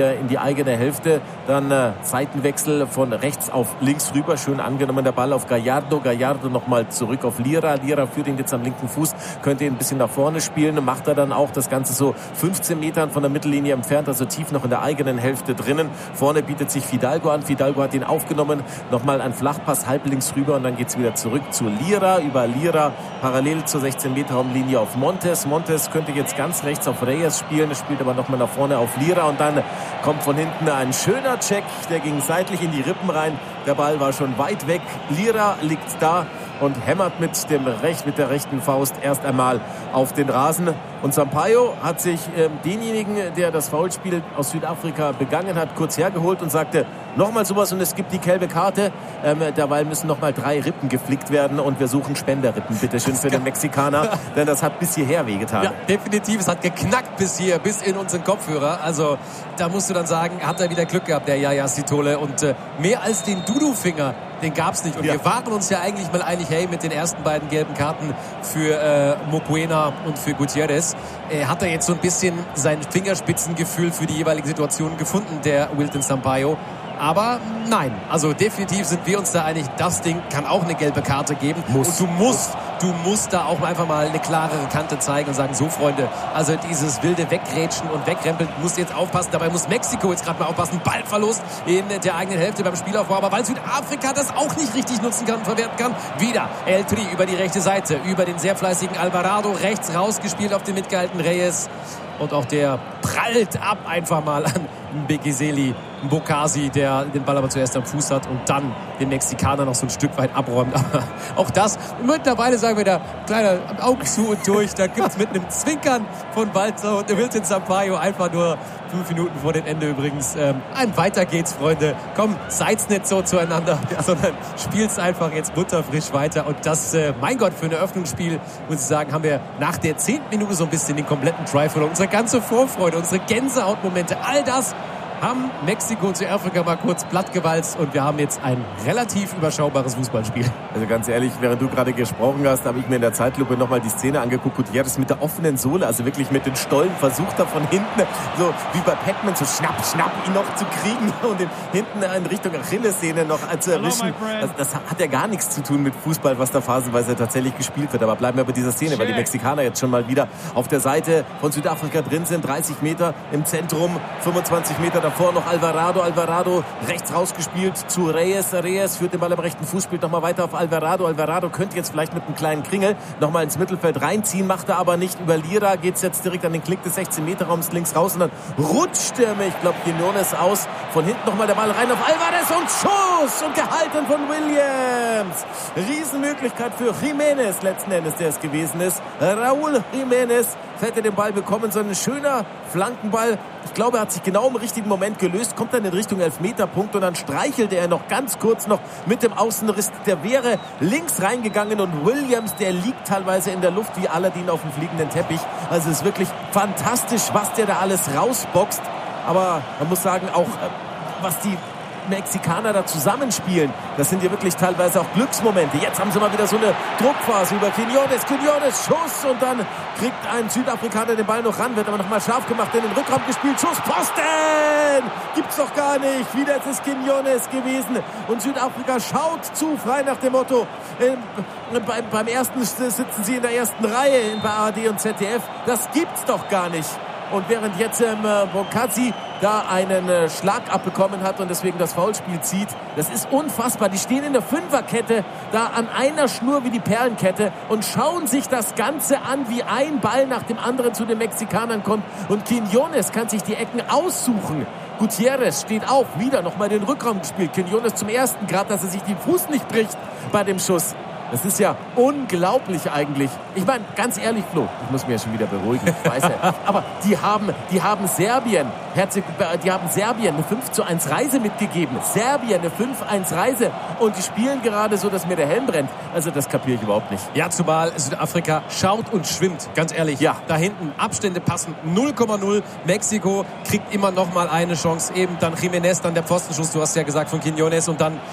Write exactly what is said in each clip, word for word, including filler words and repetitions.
wieder in die eigene Hälfte. Dann äh, Seitenwechsel von rechts auf links rüber. Schön angenommen der Ball auf Gallardo. Gallardo nochmal zurück auf Lira. Lira führt ihn jetzt am linken Fuß. Könnte ihn ein bisschen nach vorne spielen. Macht er dann auch das Ganze so fünfzehn Metern von der Mittellinie entfernt. Also tief noch in der eigenen Hälfte drinnen. Vorne bietet sich Fidalgo an. Fidalgo hat ihn aufgenommen. Nochmal ein Flachpass halb links rüber. Und dann geht es wieder zurück zu Lira. Über Lira parallel zur sechzehn Meter Raumlinie auf Montes. Montes könnte jetzt ganz rechts auf Reyes spielen. Er spielt aber nochmal nach vorne auf Lira. Und dann kommt von hinten ein schöner Check. Der ging seitlich in die Rippen rein. Der Ball war schon weit weg. Lira liegt da und hämmert mit, dem Recht, mit der rechten Faust erst einmal auf den Rasen. Und Sampaio hat sich ähm, denjenigen, der das Foulspiel aus Südafrika begangen hat, kurz hergeholt und sagte, nochmal sowas und es gibt die gelbe Karte. Ähm, derweil müssen nochmal drei Rippen geflickt werden und wir suchen Spenderrippen, bitteschön, für den Mexikaner. Denn das hat bis hierher wehgetan. Ja, definitiv. Es hat geknackt bis hier, bis in unseren Kopfhörer. Also da musst du dann sagen, hat er wieder Glück gehabt, der Yaya Sithole. Und äh, mehr als den Dudu-Finger, den gab's nicht. Und ja. wir waren uns ja eigentlich mal einig, hey, mit den ersten beiden gelben Karten für äh, Mokoena und für Gutierrez, äh, hat er jetzt so ein bisschen sein Fingerspitzengefühl für die jeweilige Situation gefunden, der Wilton Sampaio. Aber nein, also definitiv sind wir uns da einig, das Ding kann auch eine gelbe Karte geben. Muss. Und du musst, du musst da auch einfach mal eine klarere Kante zeigen und sagen, so Freunde, also dieses wilde Wegrätschen und Wegrempeln, musst jetzt aufpassen. Dabei muss Mexiko jetzt gerade mal aufpassen. Ballverlust in der eigenen Hälfte beim Spielaufbau. Aber weil Südafrika das auch nicht richtig nutzen kann und verwerten kann, wieder El Tri über die rechte Seite, über den sehr fleißigen Alvarado, rechts rausgespielt auf den mitgehaltenen Reyes. Und auch der prallt ab einfach mal an Bekiseli Mbokasi, der den Ball aber zuerst am Fuß hat und dann den Mexikaner noch so ein Stück weit abräumt. Aber auch das, mittlerweile sagen wir da, kleiner Augen zu und durch, da gibt es mit einem Zwinkern von Walter und Wilton Sampaio einfach nur fünf Minuten vor dem Ende übrigens. Ähm, ein Weiter geht's, Freunde. Komm, seid's nicht so zueinander, ja. sondern spielt's einfach jetzt butterfrisch weiter. Und das, äh, mein Gott, für ein Eröffnungsspiel, muss ich sagen, haben wir nach der zehnten Minute so ein bisschen den kompletten Drive verloren. Unsere ganze Vorfreude, unsere Gänsehautmomente, all das haben Mexiko und Südafrika mal kurz plattgewalzt und wir haben jetzt ein relativ überschaubares Fußballspiel. Also ganz ehrlich, während du gerade gesprochen hast, habe ich mir in der Zeitlupe nochmal die Szene angeguckt. Gutierrez mit der offenen Sohle, also wirklich mit den Stollen, versucht er von hinten, so wie bei Pac-Man, so schnapp, schnapp, ihn noch zu kriegen und ihn hinten in Richtung Achillessehne noch zu erwischen. Also das hat ja gar nichts zu tun mit Fußball, was da phasenweise tatsächlich gespielt wird. Aber bleiben wir bei dieser Szene, weil die Mexikaner jetzt schon mal wieder auf der Seite von Südafrika drin sind. dreißig Meter im Zentrum, fünfundzwanzig Meter davor noch Alvarado. Alvarado rechts rausgespielt zu Reyes. Reyes führt den Ball am rechten Fuß, spielt nochmal weiter auf Alvarado. Alvarado könnte jetzt vielleicht mit einem kleinen Kringel nochmal ins Mittelfeld reinziehen, macht er aber nicht. Über Lira geht es jetzt direkt an den Klick des sechzehn Meter Raums links raus und dann rutscht er, ich glaube, Quiñones aus. Von hinten nochmal der Ball rein auf Alvarez und Schuss und gehalten von Williams. Riesenmöglichkeit für Jiménez letzten Endes, der es gewesen ist. Raúl Jiménez hätte den Ball bekommen, so ein schöner Flankenball. Ich glaube, er hat sich genau im richtigen Moment gelöst, kommt dann in Richtung Elfmeterpunkt und dann streichelte er noch ganz kurz noch mit dem Außenriss. Der wäre links reingegangen und Williams, der liegt teilweise in der Luft wie Aladdin auf dem fliegenden Teppich. Also es ist wirklich fantastisch, was der da alles rausboxt. Aber man muss sagen, auch was die Mexikaner da zusammenspielen, das sind ja wirklich teilweise auch Glücksmomente. Jetzt haben sie mal wieder so eine Druckphase über Quiñones, Quiñones, Schuss und dann kriegt ein Südafrikaner den Ball noch ran, wird aber noch mal scharf gemacht, in den Rückraum gespielt, Schuss, Posten! Gibt's doch gar nicht. Wieder ist es Quiñones gewesen und Südafrika schaut zu, frei nach dem Motto, äh, beim, beim ersten sitzen sie in der ersten Reihe bei A R D und Z D F. Das gibt's doch gar nicht. Und während jetzt ähm, Bonkasi da einen äh, Schlag abbekommen hat und deswegen das Foulspiel zieht, das ist unfassbar. Die stehen in der Fünferkette, da an einer Schnur wie die Perlenkette und schauen sich das Ganze an, wie ein Ball nach dem anderen zu den Mexikanern kommt. Und Quiñones kann sich die Ecken aussuchen. Gutierrez steht auf, wieder nochmal den Rückraum gespielt. Quiñones zum ersten, gerade dass er sich den Fuß nicht bricht bei dem Schuss. Das ist ja unglaublich eigentlich. Ich meine, ganz ehrlich, Flo, ich muss mich ja schon wieder beruhigen, ich weiß ja. Aber die haben, die haben Serbien, Herzeg, die haben Serbien eine fünf zu eins Reise mitgegeben. Serbien eine fünf eins Reise. Und die spielen gerade so, dass mir der Helm brennt. Also das kapiere ich überhaupt nicht. Ja, zumal Südafrika schaut und schwimmt, ganz ehrlich. Ja. Da hinten Abstände passen null Komma null. Mexiko kriegt immer noch mal eine Chance. Eben dann Jiménez, dann der Pfostenschuss, du hast ja gesagt, von Quiñones und dann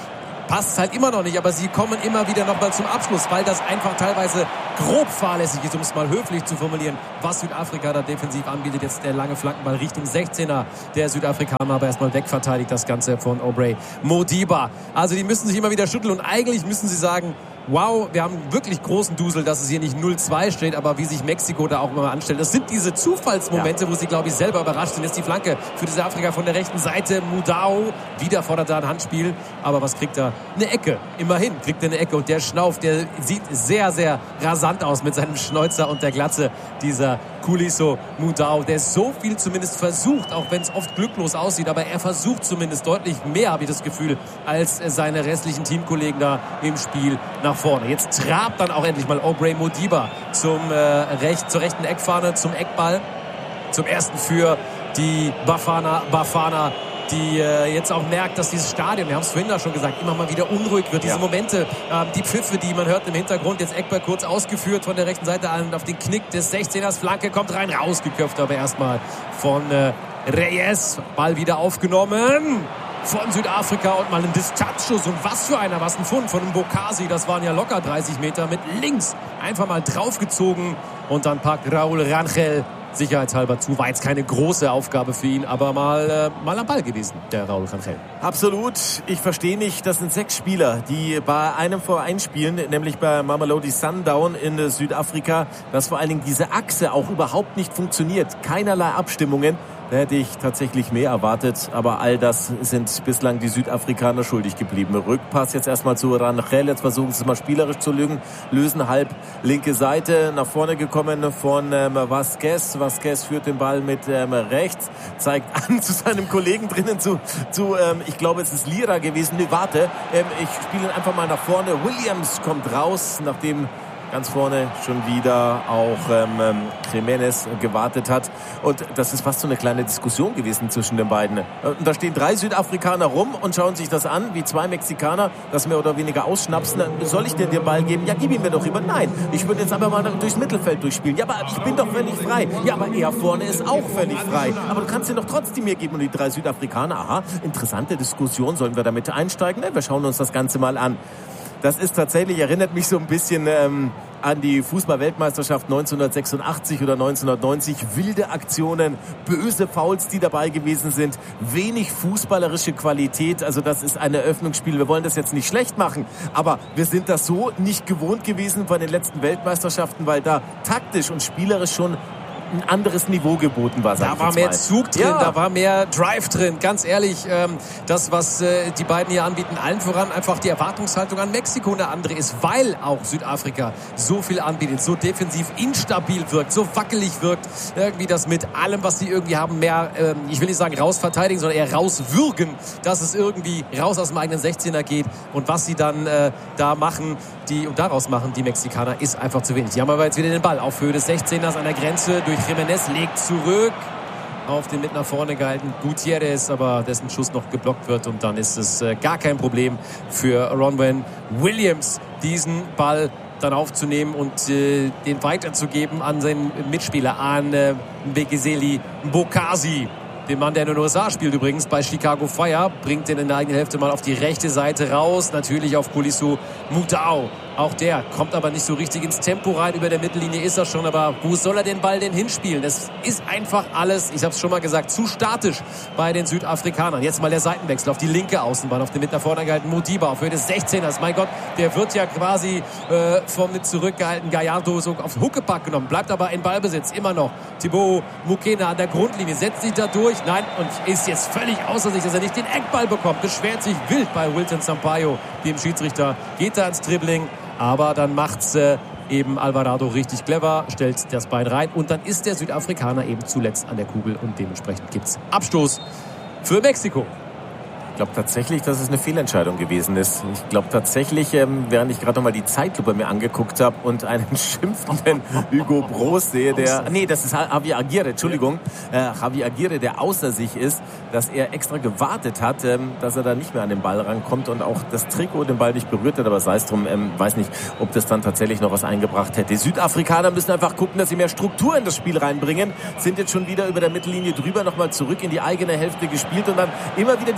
passt halt immer noch nicht, aber sie kommen immer wieder nochmal zum Abschluss, weil das einfach teilweise grob fahrlässig ist, um es mal höflich zu formulieren, was Südafrika da defensiv anbietet. Jetzt der lange Flankenball Richtung sechzehner. Der Südafrikaner aber erstmal wegverteidigt, das Ganze von Aubrey Modiba. Also die müssen sich immer wieder schütteln und eigentlich müssen sie sagen, wow, wir haben wirklich großen Dusel, dass es hier nicht null zwei steht, aber wie sich Mexiko da auch immer anstellt. Das sind diese Zufallsmomente, ja. wo sie, glaube ich, selber überrascht sind. Jetzt die Flanke für Südafrika von der rechten Seite. Mudau, wieder fordert da ein Handspiel. Aber was kriegt er? Eine Ecke. Immerhin kriegt er eine Ecke. Und der Schnauf, der sieht sehr, sehr rasant aus mit seinem Schnäuzer und der Glatze. Dieser Kuliso Mudau, der so viel zumindest versucht, auch wenn es oft glücklos aussieht. Aber er versucht zumindest deutlich mehr, habe ich das Gefühl, als seine restlichen Teamkollegen da im Spiel nach vorne. Jetzt trabt dann auch endlich mal Aubrey Modiba zum, äh, recht, zur rechten Eckfahne, zum Eckball. Zum ersten für die Bafana, Bafana die äh, jetzt auch merkt, dass dieses Stadion, wir haben es vorhin da schon gesagt, immer mal wieder unruhig wird. Diese ja. Momente, äh, die Pfiffe, die man hört im Hintergrund, jetzt Eckball kurz ausgeführt von der rechten Seite an auf den Knick des sechzehners, Flanke kommt rein, rausgeköpft, aber erstmal von äh, Reyes. Ball wieder aufgenommen von Südafrika und mal ein Distanzschuss. Und was für einer, was ein Fund von Mbokasi. Das waren ja locker dreißig Meter mit links. Einfach mal draufgezogen und dann packt Raúl Rangel sicherheitshalber zu. War jetzt keine große Aufgabe für ihn, aber mal, äh, mal am Ball gewesen, der Raúl Rangel. Absolut. Ich verstehe nicht, das sind sechs Spieler, die bei einem Verein spielen, nämlich bei Mamelodi Sundown in Südafrika, dass vor allen Dingen diese Achse auch überhaupt nicht funktioniert. Keinerlei Abstimmungen. Da hätte ich tatsächlich mehr erwartet, aber all das sind bislang die Südafrikaner schuldig geblieben. Rückpass jetzt erstmal zu Rangel, jetzt versuchen sie es mal spielerisch zu lösen, halb linke Seite, nach vorne gekommen von ähm, Vasquez. Vasquez führt den Ball mit ähm, rechts, zeigt an zu seinem Kollegen drinnen, zu, zu ähm, ich glaube es ist Lira gewesen, nee, warte, ähm, ich spiele ihn einfach mal nach vorne. Williams kommt raus, nachdem ganz vorne schon wieder auch ähm, Jiménez gewartet hat. Und das ist fast so eine kleine Diskussion gewesen zwischen den beiden. Und da stehen drei Südafrikaner rum und schauen sich das an, wie zwei Mexikaner, das mehr oder weniger ausschnapsen. Soll ich dir den Ball geben? Ja, gib ihn mir doch rüber. Nein, ich würde jetzt aber mal durchs Mittelfeld durchspielen. Ja, aber ich bin doch völlig frei. Ja, aber er vorne ist auch völlig frei. Aber du kannst ihn doch trotzdem mir geben. Und die drei Südafrikaner, aha, interessante Diskussion. Sollen wir damit einsteigen? Wir schauen uns das Ganze mal an. Das ist tatsächlich, erinnert mich so ein bisschen ähm, an die Fußball-Weltmeisterschaft neunzehnhundertsechsundachtzig oder neunzehnhundertneunzig. Wilde Aktionen, böse Fouls, die dabei gewesen sind, wenig fußballerische Qualität. Also das ist ein Eröffnungsspiel. Wir wollen das jetzt nicht schlecht machen, aber wir sind das so nicht gewohnt gewesen bei den letzten Weltmeisterschaften, weil da taktisch und spielerisch schon ein anderes Niveau geboten war. Da war mehr Zug drin, ja. da war mehr Drive drin. Ganz ehrlich, ähm, das, was äh, die beiden hier anbieten, allen voran einfach die Erwartungshaltung an Mexiko eine andere ist, weil auch Südafrika so viel anbietet, so defensiv instabil wirkt, so wackelig wirkt, irgendwie das mit allem, was sie irgendwie haben, mehr, ähm, ich will nicht sagen rausverteidigen, sondern eher rauswürgen, dass es irgendwie raus aus dem eigenen sechzehner geht. Und was sie dann äh, da machen, die und daraus machen, die Mexikaner, ist einfach zu wenig. Die haben aber jetzt wieder den Ball auf Höhe des sechzehners an der Grenze durch Jiménez, legt zurück auf den mit nach vorne gehalten Gutierrez, aber dessen Schuss noch geblockt wird und dann ist es äh, gar kein Problem für Ronwen Williams, diesen Ball dann aufzunehmen und äh, den weiterzugeben an seinen Mitspieler, an äh, Mbekiseli Mbokasi. Den Mann, der in den U S A spielt übrigens bei Chicago Fire, bringt den in der eigenen Hälfte mal auf die rechte Seite raus. Natürlich auf Kuliso Mudau. Auch der kommt aber nicht so richtig ins Tempo rein. Über der Mittellinie ist er schon, aber wo soll er den Ball denn hinspielen? Das ist einfach alles, ich habe es schon mal gesagt, zu statisch bei den Südafrikanern. Jetzt mal der Seitenwechsel auf die linke Außenbahn, auf den mit nach vorne gehaltenen Modiba, auf Höhe des sechzehners. Mein Gott, der wird ja quasi äh, vom mit zurückgehaltenen Gallardo so auf Huckepack genommen, bleibt aber in Ballbesitz, immer noch. Thibaut Mukena an der Grundlinie, setzt sich da durch. Nein, und ist jetzt völlig außer sich, dass er nicht den Eckball bekommt. Beschwert sich wild bei Wilton Sampaio, dem Schiedsrichter. Geht da ins Dribbling, aber dann macht's äh, eben Alvarado richtig clever, stellt das Bein rein und dann ist der Südafrikaner eben zuletzt an der Kugel und dementsprechend gibt's Abstoß für Mexiko. Ich glaube tatsächlich, dass es eine Fehlentscheidung gewesen ist. Ich glaube tatsächlich, ähm, während ich gerade noch mal die Zeitlupe mir angeguckt habe und einen schimpfenden Hugo Broos sehe, der, nee, das ist Javi Aguirre, Entschuldigung, äh, Javi Aguirre, der außer sich ist, dass er extra gewartet hat, ähm, dass er da nicht mehr an den Ball rankommt und auch das Trikot den Ball nicht berührt hat, aber sei es drum, ähm, weiß nicht, ob das dann tatsächlich noch was eingebracht hätte. Die Südafrikaner müssen einfach gucken, dass sie mehr Struktur in das Spiel reinbringen, sind jetzt schon wieder über der Mittellinie drüber, nochmal zurück in die eigene Hälfte gespielt und dann immer wieder diese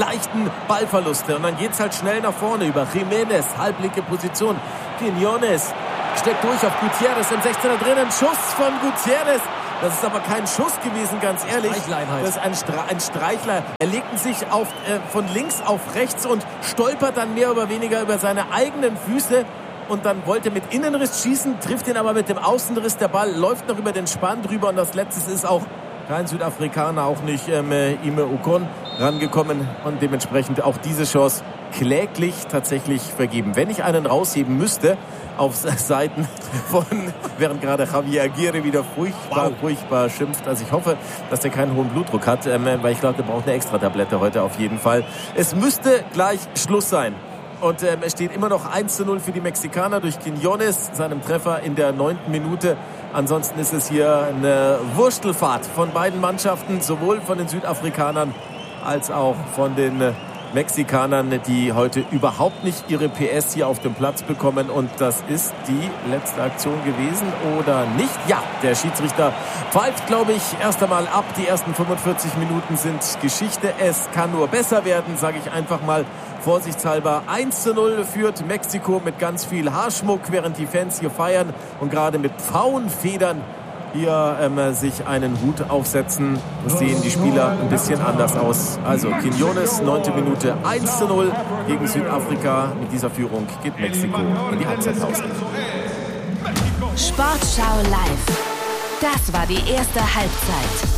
leichten Ballverluste. Und dann geht's halt schnell nach vorne über Jiménez, halblinke Position. Quiñones steckt durch auf Gutierrez im sechzehner drinnen. Schuss von Gutierrez. Das ist aber kein Schuss gewesen, ganz ehrlich. Das ist ein, Stra- ein Streichler. Er legt sich auf, äh, von links auf rechts und stolpert dann mehr oder weniger über seine eigenen Füße. Und dann wollte mit Innenriss schießen, trifft ihn aber mit dem Außenriss. Der Ball läuft noch über den Spann drüber. Und das Letzte ist auch kein Südafrikaner, auch nicht ähm, Ime Ocon rangekommen. Und dementsprechend auch diese Chance kläglich tatsächlich vergeben. Wenn ich einen rausheben müsste auf Seiten von, während gerade Javier Aguirre wieder furchtbar, wow. furchtbar schimpft. Also ich hoffe, dass der keinen hohen Blutdruck hat, ähm, weil ich glaube, der braucht eine Extra-Tablette heute auf jeden Fall. Es müsste gleich Schluss sein. Und ähm, es steht immer noch eins zu null für die Mexikaner durch Quiñones, seinem Treffer in der neunten Minute. Ansonsten ist es hier eine Wurstelfahrt von beiden Mannschaften, sowohl von den Südafrikanern als auch von den Mexikanern, die heute überhaupt nicht ihre P S hier auf dem Platz bekommen. Und das ist die letzte Aktion gewesen, oder nicht? Ja, der Schiedsrichter pfeift, glaube ich, erst einmal ab. Die ersten fünfundvierzig Minuten sind Geschichte. Es kann nur besser werden, sage ich einfach mal vorsichtshalber. eins zu null führt Mexiko mit ganz viel Haarschmuck, während die Fans hier feiern und gerade mit Pfauenfedern hier ähm, sich einen Hut aufsetzen. Das sehen die Spieler ein bisschen anders aus. Also Quiñones, neunte Minute, eins zu null gegen Südafrika. Mit dieser Führung geht Mexiko in die Halbzeitpause. Sportschau live. Das war die erste Halbzeit.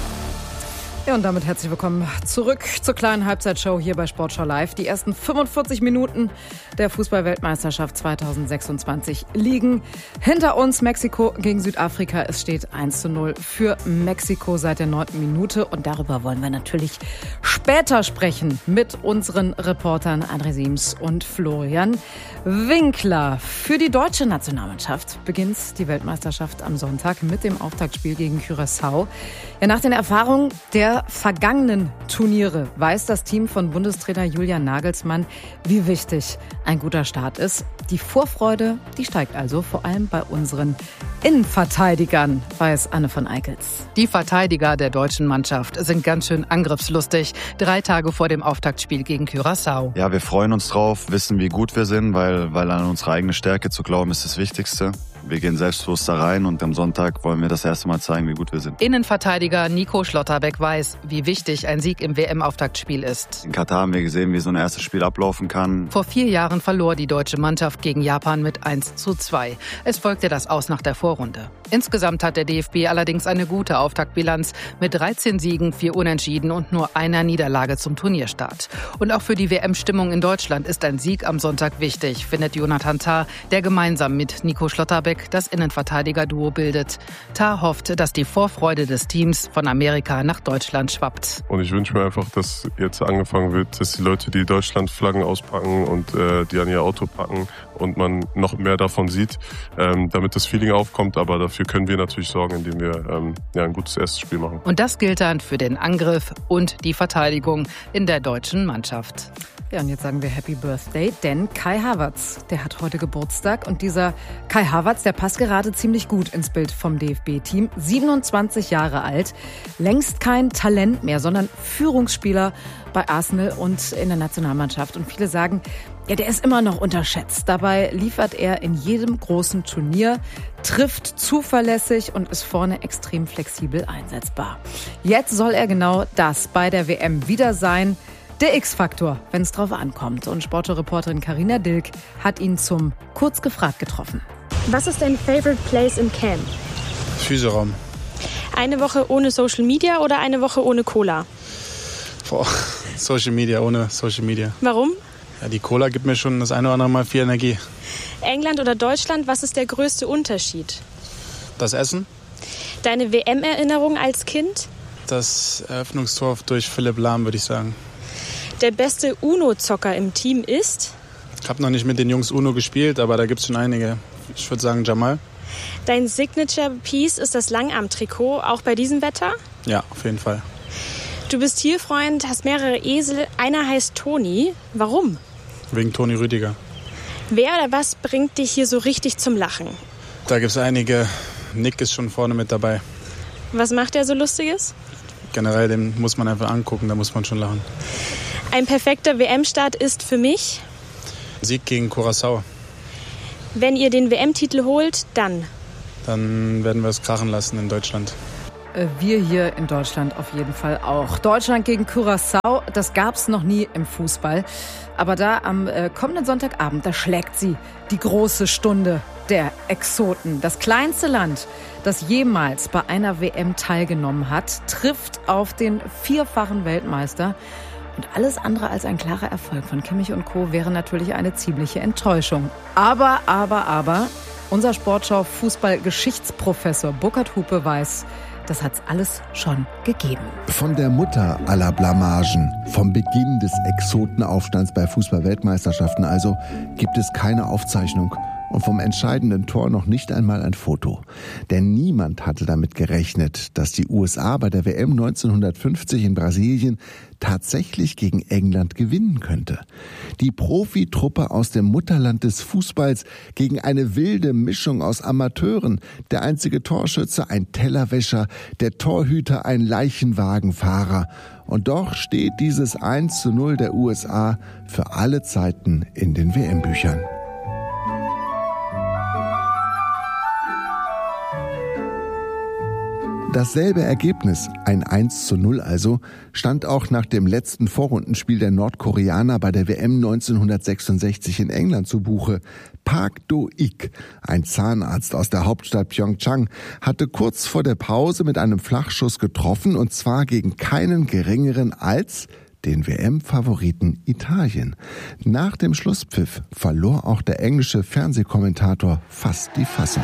Ja, und damit herzlich willkommen zurück zur kleinen Halbzeitshow hier bei Sportschau Live. Die ersten fünfundvierzig Minuten der Fußball-Weltmeisterschaft zweitausendsechsundzwanzig liegen hinter uns. Mexiko gegen Südafrika. Es steht eins zu null für Mexiko seit der neunten Minute. Und darüber wollen wir natürlich später sprechen mit unseren Reportern André Siems und Florian Winkler. Für die deutsche Nationalmannschaft beginnt die Weltmeisterschaft am Sonntag mit dem Auftaktspiel gegen Curaçao. Ja, nach den Erfahrungen der vergangenen Turniere weiß das Team von Bundestrainer Julian Nagelsmann, wie wichtig ein guter Start ist. Die Vorfreude, die steigt also vor allem bei unseren Innenverteidigern, weiß Anne von Eickels. Die Verteidiger der deutschen Mannschaft sind ganz schön angriffslustig, drei Tage vor dem Auftaktspiel gegen Curaçao. Ja, wir freuen uns drauf, wissen, wie gut wir sind, weil, weil an unsere eigene Stärke zu glauben ist das Wichtigste. Wir gehen selbstbewusst da rein und am Sonntag wollen wir das erste Mal zeigen, wie gut wir sind. Innenverteidiger Nico Schlotterbeck weiß, wie wichtig ein Sieg im W M-Auftaktspiel ist. In Katar haben wir gesehen, wie so ein erstes Spiel ablaufen kann. Vor vier Jahren verlor die deutsche Mannschaft gegen Japan mit eins zu zwei. Es folgte das Aus nach der Vorrunde. Insgesamt hat der D F B allerdings eine gute Auftaktbilanz mit dreizehn Siegen, vier Unentschieden und nur einer Niederlage zum Turnierstart. Und auch für die W M-Stimmung in Deutschland ist ein Sieg am Sonntag wichtig, findet Jonathan Tah, der gemeinsam mit Nico Schlotterbeck das Innenverteidiger-Duo bildet. Tah hofft, dass die Vorfreude des Teams von Amerika nach Deutschland schwappt. Und ich wünsche mir einfach, dass jetzt angefangen wird, dass die Leute die Deutschland-Flaggen auspacken und äh, die an ihr Auto packen und man noch mehr davon sieht, ähm, damit das Feeling aufkommt. Aber dafür können wir natürlich sorgen, indem wir ähm, ja, ein gutes erstes Spiel machen. Und das gilt dann für den Angriff und die Verteidigung in der deutschen Mannschaft. Ja, und jetzt sagen wir Happy Birthday, denn Kai Havertz, der hat heute Geburtstag. Und dieser Kai Havertz, der passt gerade ziemlich gut ins Bild vom D F B-Team. siebenundzwanzig Jahre alt, längst kein Talent mehr, sondern Führungsspieler bei Arsenal und in der Nationalmannschaft. Und viele sagen, ja, der ist immer noch unterschätzt. Dabei liefert er in jedem großen Turnier, trifft zuverlässig und ist vorne extrem flexibel einsetzbar. Jetzt soll er genau das bei der W M wieder sein. Der X-Faktor, wenn es drauf ankommt. Und Sportreporterin Carina Dilk hat ihn zum Kurz gefragt getroffen. Was ist dein Favorite Place im Camp? Physioraum. Eine Woche ohne Social Media oder eine Woche ohne Cola? Boah, Social Media, ohne Social Media. Warum? Ja, die Cola gibt mir schon das eine oder andere Mal viel Energie. England oder Deutschland, was ist der größte Unterschied? Das Essen. Deine W M-Erinnerung als Kind? Das Eröffnungstor durch Philipp Lahm, würde ich sagen. Der beste Uno-Zocker im Team ist? Ich habe noch nicht mit den Jungs Uno gespielt, aber da gibt es schon einige. Ich würde sagen Jamal. Dein Signature-Piece ist das Langarm-Trikot, auch bei diesem Wetter? Ja, auf jeden Fall. Du bist Tierfreund, hast mehrere Esel. Einer heißt Toni. Warum? Wegen Toni Rüdiger. Wer oder was bringt dich hier so richtig zum Lachen? Da gibt es einige. Nick ist schon vorne mit dabei. Was macht er so Lustiges? Generell, den muss man einfach angucken, da muss man schon lachen. Ein perfekter W M-Start ist für mich? Sieg gegen Curaçao. Wenn ihr den W M-Titel holt, dann? Dann werden wir es krachen lassen in Deutschland. Wir hier in Deutschland auf jeden Fall auch. Deutschland gegen Curaçao, das gab's noch nie im Fußball. Aber da am äh, kommenden Sonntagabend, da schlägt sie die große Stunde der Exoten. Das kleinste Land, das jemals bei einer W M teilgenommen hat, trifft auf den vierfachen Weltmeister. Und alles andere als ein klarer Erfolg von Kimmich und Co. wäre natürlich eine ziemliche Enttäuschung. Aber, aber, aber, unser Sportschau-Fußball-Geschichtsprofessor Burkhard Hupe weiß, das hat's alles schon gegeben. Von der Mutter aller Blamagen, vom Beginn des Exotenaufstands bei Fußball-Weltmeisterschaften also, gibt es keine Aufzeichnung. Und vom entscheidenden Tor noch nicht einmal ein Foto. Denn niemand hatte damit gerechnet, dass die U S A bei der W M neunzehnhundertfünfzig in Brasilien tatsächlich gegen England gewinnen könnte. Die Profitruppe aus dem Mutterland des Fußballs gegen eine wilde Mischung aus Amateuren. Der einzige Torschütze ein Tellerwäscher, der Torhüter ein Leichenwagenfahrer. Und doch steht dieses eins zu null der U S A für alle Zeiten in den W M-Büchern. Dasselbe Ergebnis, ein eins zu null also, stand auch nach dem letzten Vorrundenspiel der Nordkoreaner bei der W M neunzehnhundertsechsundsechzig in England zu Buche. Park Do-ik, ein Zahnarzt aus der Hauptstadt Pyeongchang, hatte kurz vor der Pause mit einem Flachschuss getroffen, und zwar gegen keinen geringeren als den W M-Favoriten Italien. Nach dem Schlusspfiff verlor auch der englische Fernsehkommentator fast die Fassung.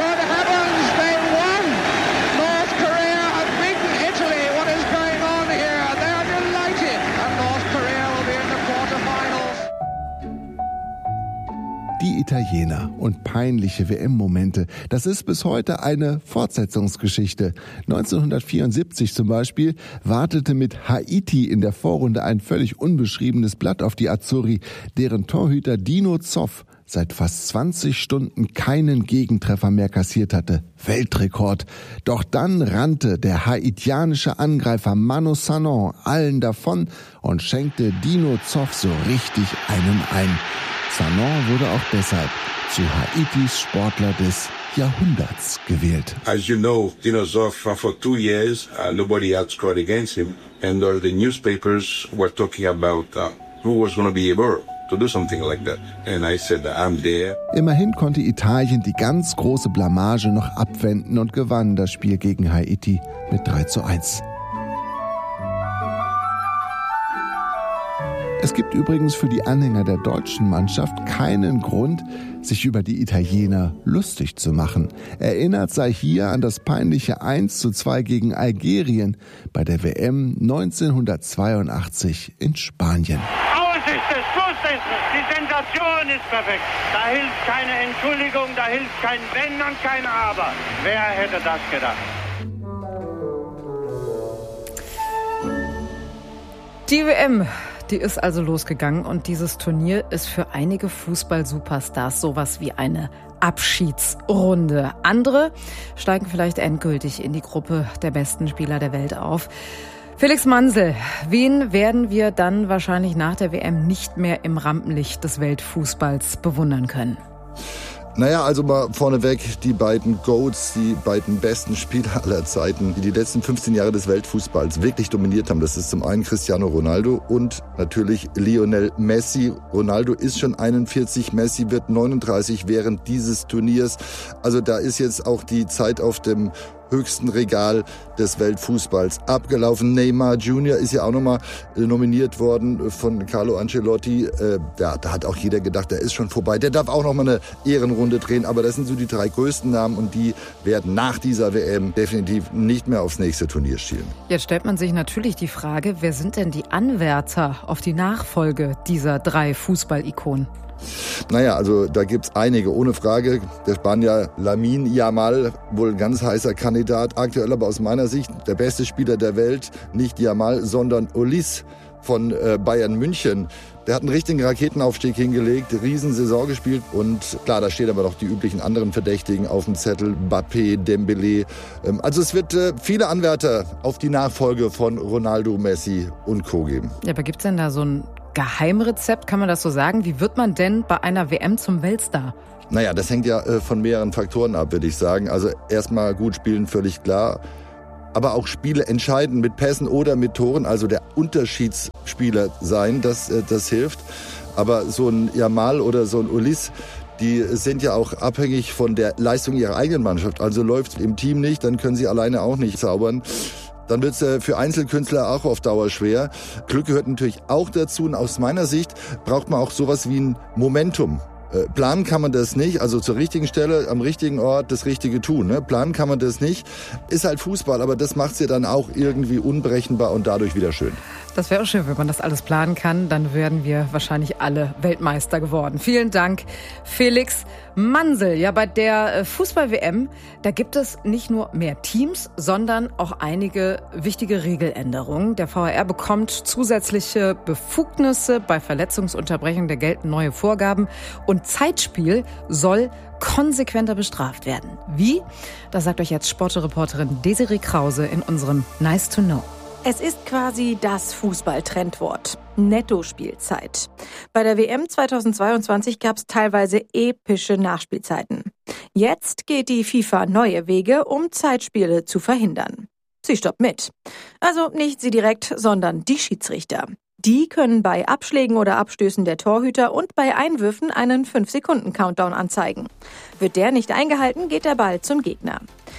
Die Italiener und peinliche W M-Momente, das ist bis heute eine Fortsetzungsgeschichte. neunzehnhundertvierundsiebzig zum Beispiel wartete mit Haiti in der Vorrunde ein völlig unbeschriebenes Blatt auf die Azzurri, deren Torhüter Dino Zoff seit fast zwanzig Stunden keinen Gegentreffer mehr kassiert hatte. Weltrekord. Doch dann rannte der haitianische Angreifer Manu Sanon allen davon und schenkte Dino Zoff so richtig einen ein. Sanon wurde auch deshalb zu Haitis Sportler des Jahrhunderts gewählt. As you know, Dino Zoff, uh, for two years, uh, nobody had scored against him. And all the newspapers were talking about uh, who was going to be able to do something like that. And I said, I'm there. Immerhin konnte Italien die ganz große Blamage noch abwenden und gewann das Spiel gegen Haiti mit drei zu eins. Es gibt übrigens für die Anhänger der deutschen Mannschaft keinen Grund, sich über die Italiener lustig zu machen. Erinnert sei hier an das peinliche eins zu zwei gegen Algerien bei der W M neunzehnhundertzweiundachtzig in Spanien. Aus ist es, Schluss ist es, die Sensation ist perfekt. Da hilft keine Entschuldigung, da hilft kein Wenn und kein Aber. Wer hätte das gedacht? Die W M, die ist also losgegangen, und dieses Turnier ist für einige Fußball-Superstars sowas wie eine Abschiedsrunde. Andere steigen vielleicht endgültig in die Gruppe der besten Spieler der Welt auf. Felix Mansel, wen werden wir dann wahrscheinlich nach der W M nicht mehr im Rampenlicht des Weltfußballs bewundern können? Naja, also mal vorneweg die beiden Goats, die beiden besten Spieler aller Zeiten, die die letzten fünfzehn Jahre des Weltfußballs wirklich dominiert haben. Das ist zum einen Cristiano Ronaldo und natürlich Lionel Messi. Ronaldo ist schon einundvierzig, Messi wird neununddreißig während dieses Turniers. Also da ist jetzt auch die Zeit auf dem höchsten Regal des Weltfußballs abgelaufen. Neymar Junior ist ja auch nochmal nominiert worden von Carlo Ancelotti. Äh, da, da hat auch jeder gedacht, der ist schon vorbei. Der darf auch nochmal eine Ehrenrunde drehen. Aber das sind so die drei größten Namen, und die werden nach dieser W M definitiv nicht mehr aufs nächste Turnier schielen. Jetzt stellt man sich natürlich die Frage, wer sind denn die Anwärter auf die Nachfolge dieser drei Fußball-Ikonen? Naja, also da gibt's einige, ohne Frage. Der Spanier Lamine Yamal, wohl ein ganz heißer Kandidat. Aktuell aber aus meiner Sicht der beste Spieler der Welt, nicht Yamal, sondern Ulis. von äh, Bayern München. Der hat einen richtigen Raketenaufstieg hingelegt, Riesensaison gespielt und klar, da stehen aber noch die üblichen anderen Verdächtigen auf dem Zettel, Mbappé, Dembélé. Ähm, also es wird äh, viele Anwärter auf die Nachfolge von Ronaldo, Messi und Co. geben. Ja, aber gibt's denn da so ein Geheimrezept, kann man das so sagen? Wie wird man denn bei einer W M zum Weltstar? Naja, das hängt ja äh, von mehreren Faktoren ab, würde ich sagen. Also erstmal gut spielen, völlig klar. Aber auch Spiele entscheiden mit Pässen oder mit Toren, also der Unterschiedsspieler sein, das, das hilft. Aber so ein Yamal oder so ein Ulis, die sind ja auch abhängig von der Leistung ihrer eigenen Mannschaft. Also läuft im Team nicht, dann können sie alleine auch nicht zaubern. Dann wird es für Einzelkünstler auch auf Dauer schwer. Glück gehört natürlich auch dazu und aus meiner Sicht braucht man auch sowas wie ein Momentum. Planen kann man das nicht, also zur richtigen Stelle, am richtigen Ort das Richtige tun. Ne? Planen kann man das nicht. Ist halt Fußball, aber das macht es ja dann auch irgendwie unberechenbar und dadurch wieder schön. Das wäre auch schön, wenn man das alles planen kann. Dann wären wir wahrscheinlich alle Weltmeister geworden. Vielen Dank, Felix Mansel. Ja, bei der Fußball-W M, da gibt es nicht nur mehr Teams, sondern auch einige wichtige Regeländerungen. Der V A R bekommt zusätzliche Befugnisse bei Verletzungsunterbrechung. Da gelten neue Vorgaben. Und Zeitspiel soll konsequenter bestraft werden. Wie? Das sagt euch jetzt Sportreporterin Desiree Krause in unserem Nice to Know. Es ist quasi das Fußball-Trendwort. Netto-Spielzeit. Bei der W M zweitausendzweiundzwanzig gab es teilweise epische Nachspielzeiten. Jetzt geht die FIFA neue Wege, um Zeitspiele zu verhindern. Sie stoppt mit. Also nicht sie direkt, sondern die Schiedsrichter. Die können bei Abschlägen oder Abstößen der Torhüter und bei Einwürfen einen fünf Sekunden Countdown anzeigen. Wird der nicht eingehalten, geht der Ball zum Gegner.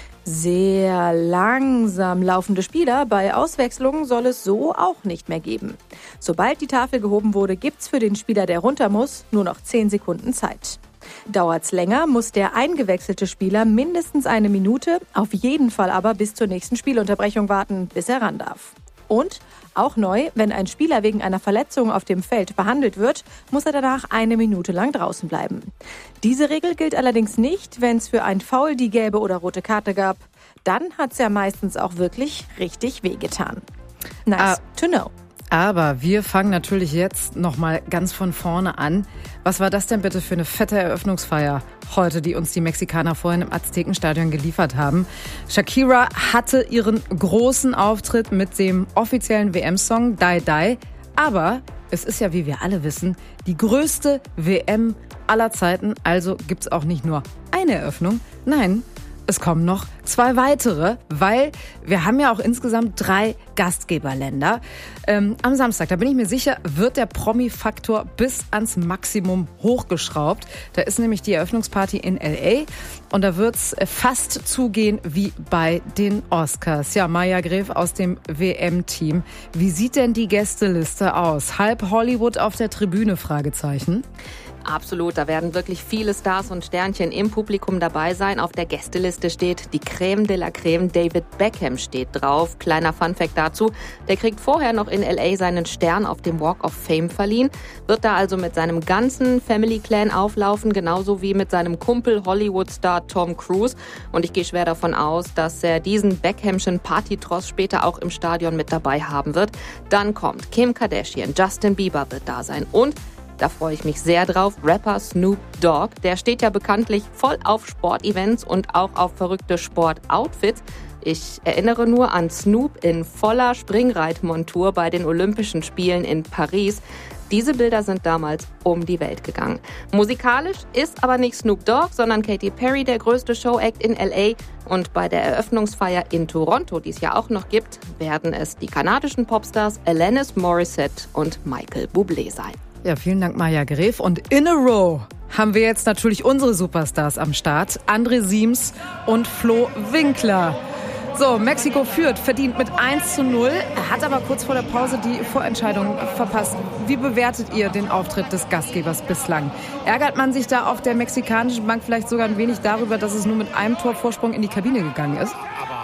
Sehr langsam laufende Spieler bei Auswechslungen soll es so auch nicht mehr geben. Sobald die Tafel gehoben wurde, gibt's für den Spieler, der runter muss, nur noch zehn Sekunden Zeit. Dauert's länger, muss der eingewechselte Spieler mindestens eine Minute, auf jeden Fall aber bis zur nächsten Spielunterbrechung warten, bis er ran darf. Und auch neu, wenn ein Spieler wegen einer Verletzung auf dem Feld behandelt wird, muss er danach eine Minute lang draußen bleiben. Diese Regel gilt allerdings nicht, wenn es für ein Foul die gelbe oder rote Karte gab. Dann hat's ja meistens auch wirklich richtig wehgetan. Nice ah. to know. Aber wir fangen natürlich jetzt nochmal ganz von vorne an. Was war das denn bitte für eine fette Eröffnungsfeier heute, die uns die Mexikaner vorhin im Aztekenstadion geliefert haben? Shakira hatte ihren großen Auftritt mit dem offiziellen W M-Song Die Die. Aber es ist ja, wie wir alle wissen, die größte W M aller Zeiten. Also gibt's auch nicht nur eine Eröffnung. Nein, es kommen noch zwei weitere, weil wir haben ja auch insgesamt drei Gastgeberländer. Ähm, am Samstag, da bin ich mir sicher, wird der Promi-Faktor bis ans Maximum hochgeschraubt. Da ist nämlich die Eröffnungsparty in L A und da wird's fast zugehen wie bei den Oscars. Ja, Maja Gref aus dem W M-Team. Wie sieht denn die Gästeliste aus? Halb Hollywood auf der Tribüne? Fragezeichen. Absolut, da werden wirklich viele Stars und Sternchen im Publikum dabei sein. Auf der Gästeliste steht die Creme de la Creme. David Beckham steht drauf. Kleiner Funfact dazu, der kriegt vorher noch in L A seinen Stern auf dem Walk of Fame verliehen. Wird da also mit seinem ganzen Family Clan auflaufen, genauso wie mit seinem Kumpel Hollywood-Star Tom Cruise. Und ich gehe schwer davon aus, dass er diesen Beckhamschen Partytross später auch im Stadion mit dabei haben wird. Dann kommt Kim Kardashian, Justin Bieber wird da sein und da freue ich mich sehr drauf. Rapper Snoop Dogg, der steht ja bekanntlich voll auf Sportevents und auch auf verrückte Sportoutfits. Ich erinnere nur an Snoop in voller Springreitmontur bei den Olympischen Spielen in Paris. Diese Bilder sind damals um die Welt gegangen. Musikalisch ist aber nicht Snoop Dogg, sondern Katy Perry der größte Showact in L A. Und bei der Eröffnungsfeier in Toronto, die es ja auch noch gibt, werden es die kanadischen Popstars Alanis Morissette und Michael Bublé sein. Ja, vielen Dank, Maja Gref. Und in a row haben wir jetzt natürlich unsere Superstars am Start. André Siems und Flo Winkler. So, Mexiko führt, verdient mit eins zu null, hat aber kurz vor der Pause die Vorentscheidung verpasst. Wie bewertet ihr den Auftritt des Gastgebers bislang? Ärgert man sich da auf der mexikanischen Bank vielleicht sogar ein wenig darüber, dass es nur mit einem Torvorsprung in die Kabine gegangen ist? Aber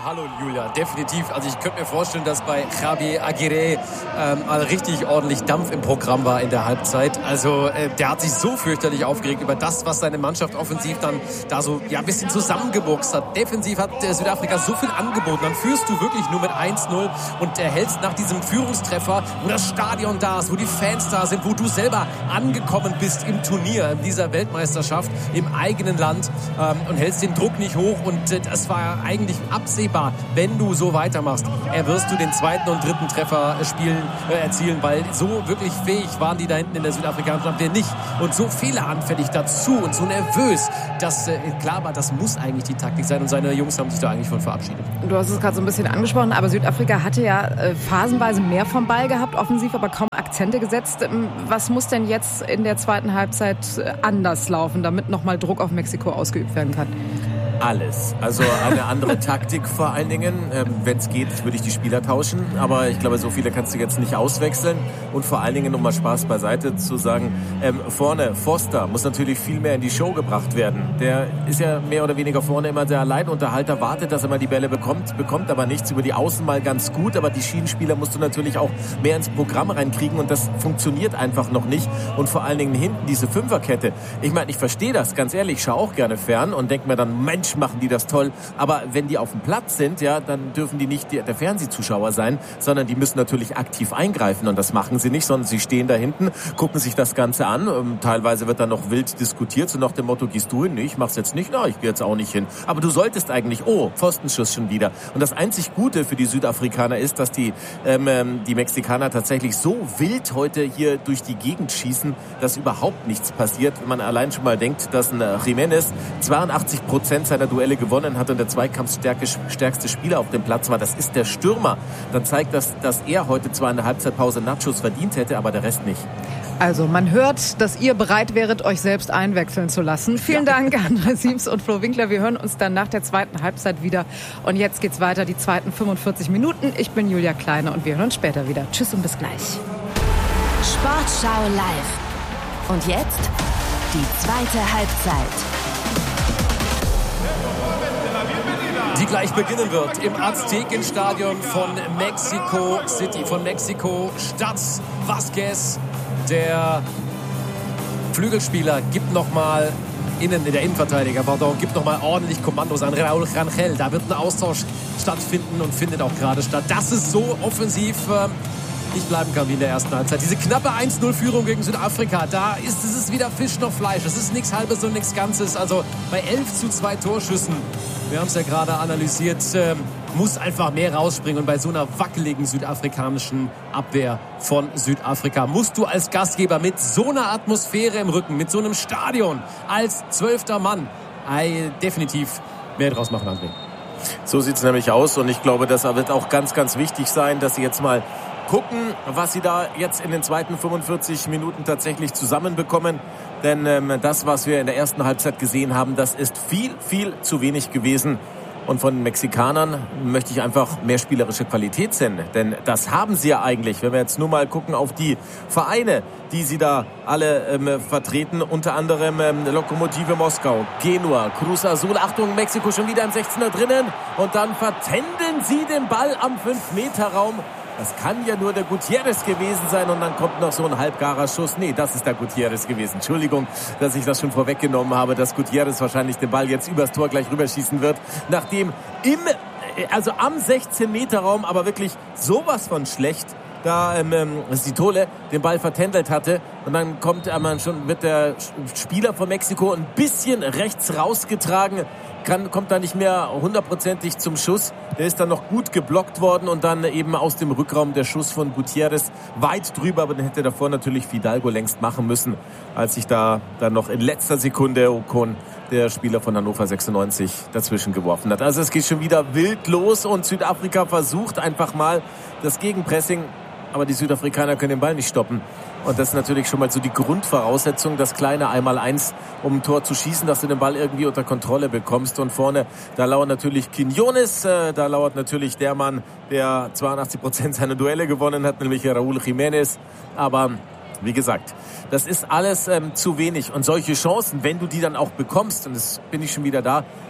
hallo Julia, definitiv. Also ich könnte mir vorstellen, dass bei Javier Aguirre ähm, mal richtig ordentlich Dampf im Programm war in der Halbzeit. Also äh, der hat sich so fürchterlich aufgeregt über das, was seine Mannschaft offensiv dann da so ja, ein bisschen zusammengebuchst hat. Defensiv hat äh, Südafrika so viel angeboten. Dann führst du wirklich nur mit eins null und erhältst nach diesem Führungstreffer, wo das Stadion da ist, wo die Fans da sind, wo du selber angekommen bist im Turnier, in dieser Weltmeisterschaft, im eigenen Land ähm, und hältst den Druck nicht hoch. Und äh, das war eigentlich absehbar, wenn du so weitermachst, er wirst du den zweiten und dritten Treffer spielen, äh, erzielen, weil so wirklich fähig waren die da hinten in der südafrikanischen Abwehr nicht und so fehleranfällig dazu und so nervös, dass äh, klar war, das muss eigentlich die Taktik sein und seine Jungs haben sich da eigentlich von verabschiedet. Du hast es gerade so ein bisschen angesprochen, aber Südafrika hatte ja äh, phasenweise mehr vom Ball gehabt, offensiv aber kaum Akzente gesetzt. Was muss denn jetzt in der zweiten Halbzeit anders laufen, damit nochmal Druck auf Mexiko ausgeübt werden kann? Alles. Also eine andere Taktik vor allen Dingen. Ähm, wenn es geht, würde ich die Spieler tauschen. Aber ich glaube, so viele kannst du jetzt nicht auswechseln. Und vor allen Dingen, um mal Spaß beiseite zu sagen, ähm, vorne, Foster muss natürlich viel mehr in die Show gebracht werden. Der ist ja mehr oder weniger vorne immer der Alleinunterhalter, wartet, dass er mal die Bälle bekommt, bekommt aber nichts. Über die Außen mal ganz gut, aber die Schienenspieler musst du natürlich auch mehr ins Programm reinkriegen und das funktioniert einfach noch nicht. Und vor allen Dingen hinten diese Fünferkette. Ich meine, ich verstehe das, ganz ehrlich, ich schaue auch gerne fern und denke mir dann, Mensch, machen die das toll. Aber wenn die auf dem Platz sind, ja, dann dürfen die nicht der Fernsehzuschauer sein, sondern die müssen natürlich aktiv eingreifen und das machen sie nicht, sondern sie stehen da hinten, gucken sich das Ganze an. Ähm, teilweise wird dann noch wild diskutiert, so nach dem Motto, gehst du hin? Nee, ich mach's jetzt nicht. Na, ich gehe jetzt auch nicht hin. Aber du solltest eigentlich, oh, Pfostenschuss schon wieder. Und das einzig Gute für die Südafrikaner ist, dass die, ähm, die Mexikaner tatsächlich so wild heute hier durch die Gegend schießen, dass überhaupt nichts passiert. Wenn man allein schon mal denkt, dass ein Jiménez zweiundachtzig Prozent seiner Duelle gewonnen hat und der zweikampfstärkste Spieler auf dem Platz war, das ist der Stürmer. Dann zeigt das, dass er heute zwar in der Halbzeitpause Nachschuss verdient hätte, aber der Rest nicht. Also man hört, dass ihr bereit wäret, euch selbst einwechseln zu lassen. Vielen ja. Dank an Siems und Flo Winkler. Wir hören uns dann nach der zweiten Halbzeit wieder. Und jetzt geht's weiter, die zweiten fünfundvierzig Minuten. Ich bin Julia Kleine und wir hören uns später wieder. Tschüss und bis gleich. Sportschau live. Und jetzt die zweite Halbzeit. Die gleich beginnen wird im Aztekenstadion von Mexico City, von Mexiko Stadt. Vázquez, der Flügelspieler, gibt nochmal innen, in der Innenverteidiger, pardon, gibt nochmal ordentlich Kommandos an Raúl Rangel. Da wird ein Austausch stattfinden und findet auch gerade statt. Das ist so offensiv äh, nicht bleiben kann wie in der ersten Halbzeit. Diese knappe eins null Führung gegen Südafrika, da ist es ist weder Fisch noch Fleisch. Es ist nichts Halbes und nichts Ganzes. Also bei elf zu zwei Torschüssen, wir haben es ja gerade analysiert, äh, muss einfach mehr rausspringen. Und bei so einer wackeligen südafrikanischen Abwehr von Südafrika musst du als Gastgeber mit so einer Atmosphäre im Rücken, mit so einem Stadion als zwölfter Mann äh, definitiv mehr draus machen, André. So sieht es nämlich aus und ich glaube, das wird auch ganz, ganz wichtig sein, dass sie jetzt mal gucken, was sie da jetzt in den zweiten fünfundvierzig Minuten tatsächlich zusammenbekommen. Denn ähm, das, was wir in der ersten Halbzeit gesehen haben, das ist viel, viel zu wenig gewesen. Und von den Mexikanern möchte ich einfach mehr spielerische Qualität sehen. Denn das haben sie ja eigentlich. Wenn wir jetzt nur mal gucken auf die Vereine, die sie da alle ähm, vertreten. Unter anderem ähm, Lokomotive Moskau, Genua, Cruz Azul. Achtung, Mexiko schon wieder im sechzehner drinnen. Und dann vertändeln sie den Ball am fünf Meter Raum. Das kann ja nur der Gutierrez gewesen sein und dann kommt noch so ein halbgarer Schuss. Nee, das ist der Gutierrez gewesen. Entschuldigung, dass ich das schon vorweggenommen habe, dass Gutierrez wahrscheinlich den Ball jetzt übers Tor gleich rüberschießen wird. Nachdem im, also am sechzehn Meter Raum, aber wirklich sowas von schlecht, da ähm, Sitole den Ball vertändelt hatte. Und dann kommt ähm, schon, wird der Spieler von Mexiko ein bisschen rechts rausgetragen. Kann, kommt da nicht mehr hundertprozentig zum Schuss. Der ist dann noch gut geblockt worden und dann eben aus dem Rückraum der Schuss von Gutierrez weit drüber, aber den hätte davor natürlich Fidalgo längst machen müssen, als sich da dann noch in letzter Sekunde Ocon, der Spieler von Hannover sechsundneunzig, dazwischen geworfen hat. Also es geht schon wieder wild los und Südafrika versucht einfach mal das Gegenpressing, aber die Südafrikaner können den Ball nicht stoppen. Und das ist natürlich schon mal so die Grundvoraussetzung, das kleine Einmal-Eins, um ein Tor zu schießen, dass du den Ball irgendwie unter Kontrolle bekommst. Und vorne, da lauert natürlich Quiñones, äh, da lauert natürlich der Mann, der zweiundachtzig Prozent seiner Duelle gewonnen hat, nämlich Raúl Jiménez. Aber wie gesagt, das ist alles ähm, zu wenig. Und solche Chancen, wenn du die dann auch bekommst, und das bin ich schon wieder da,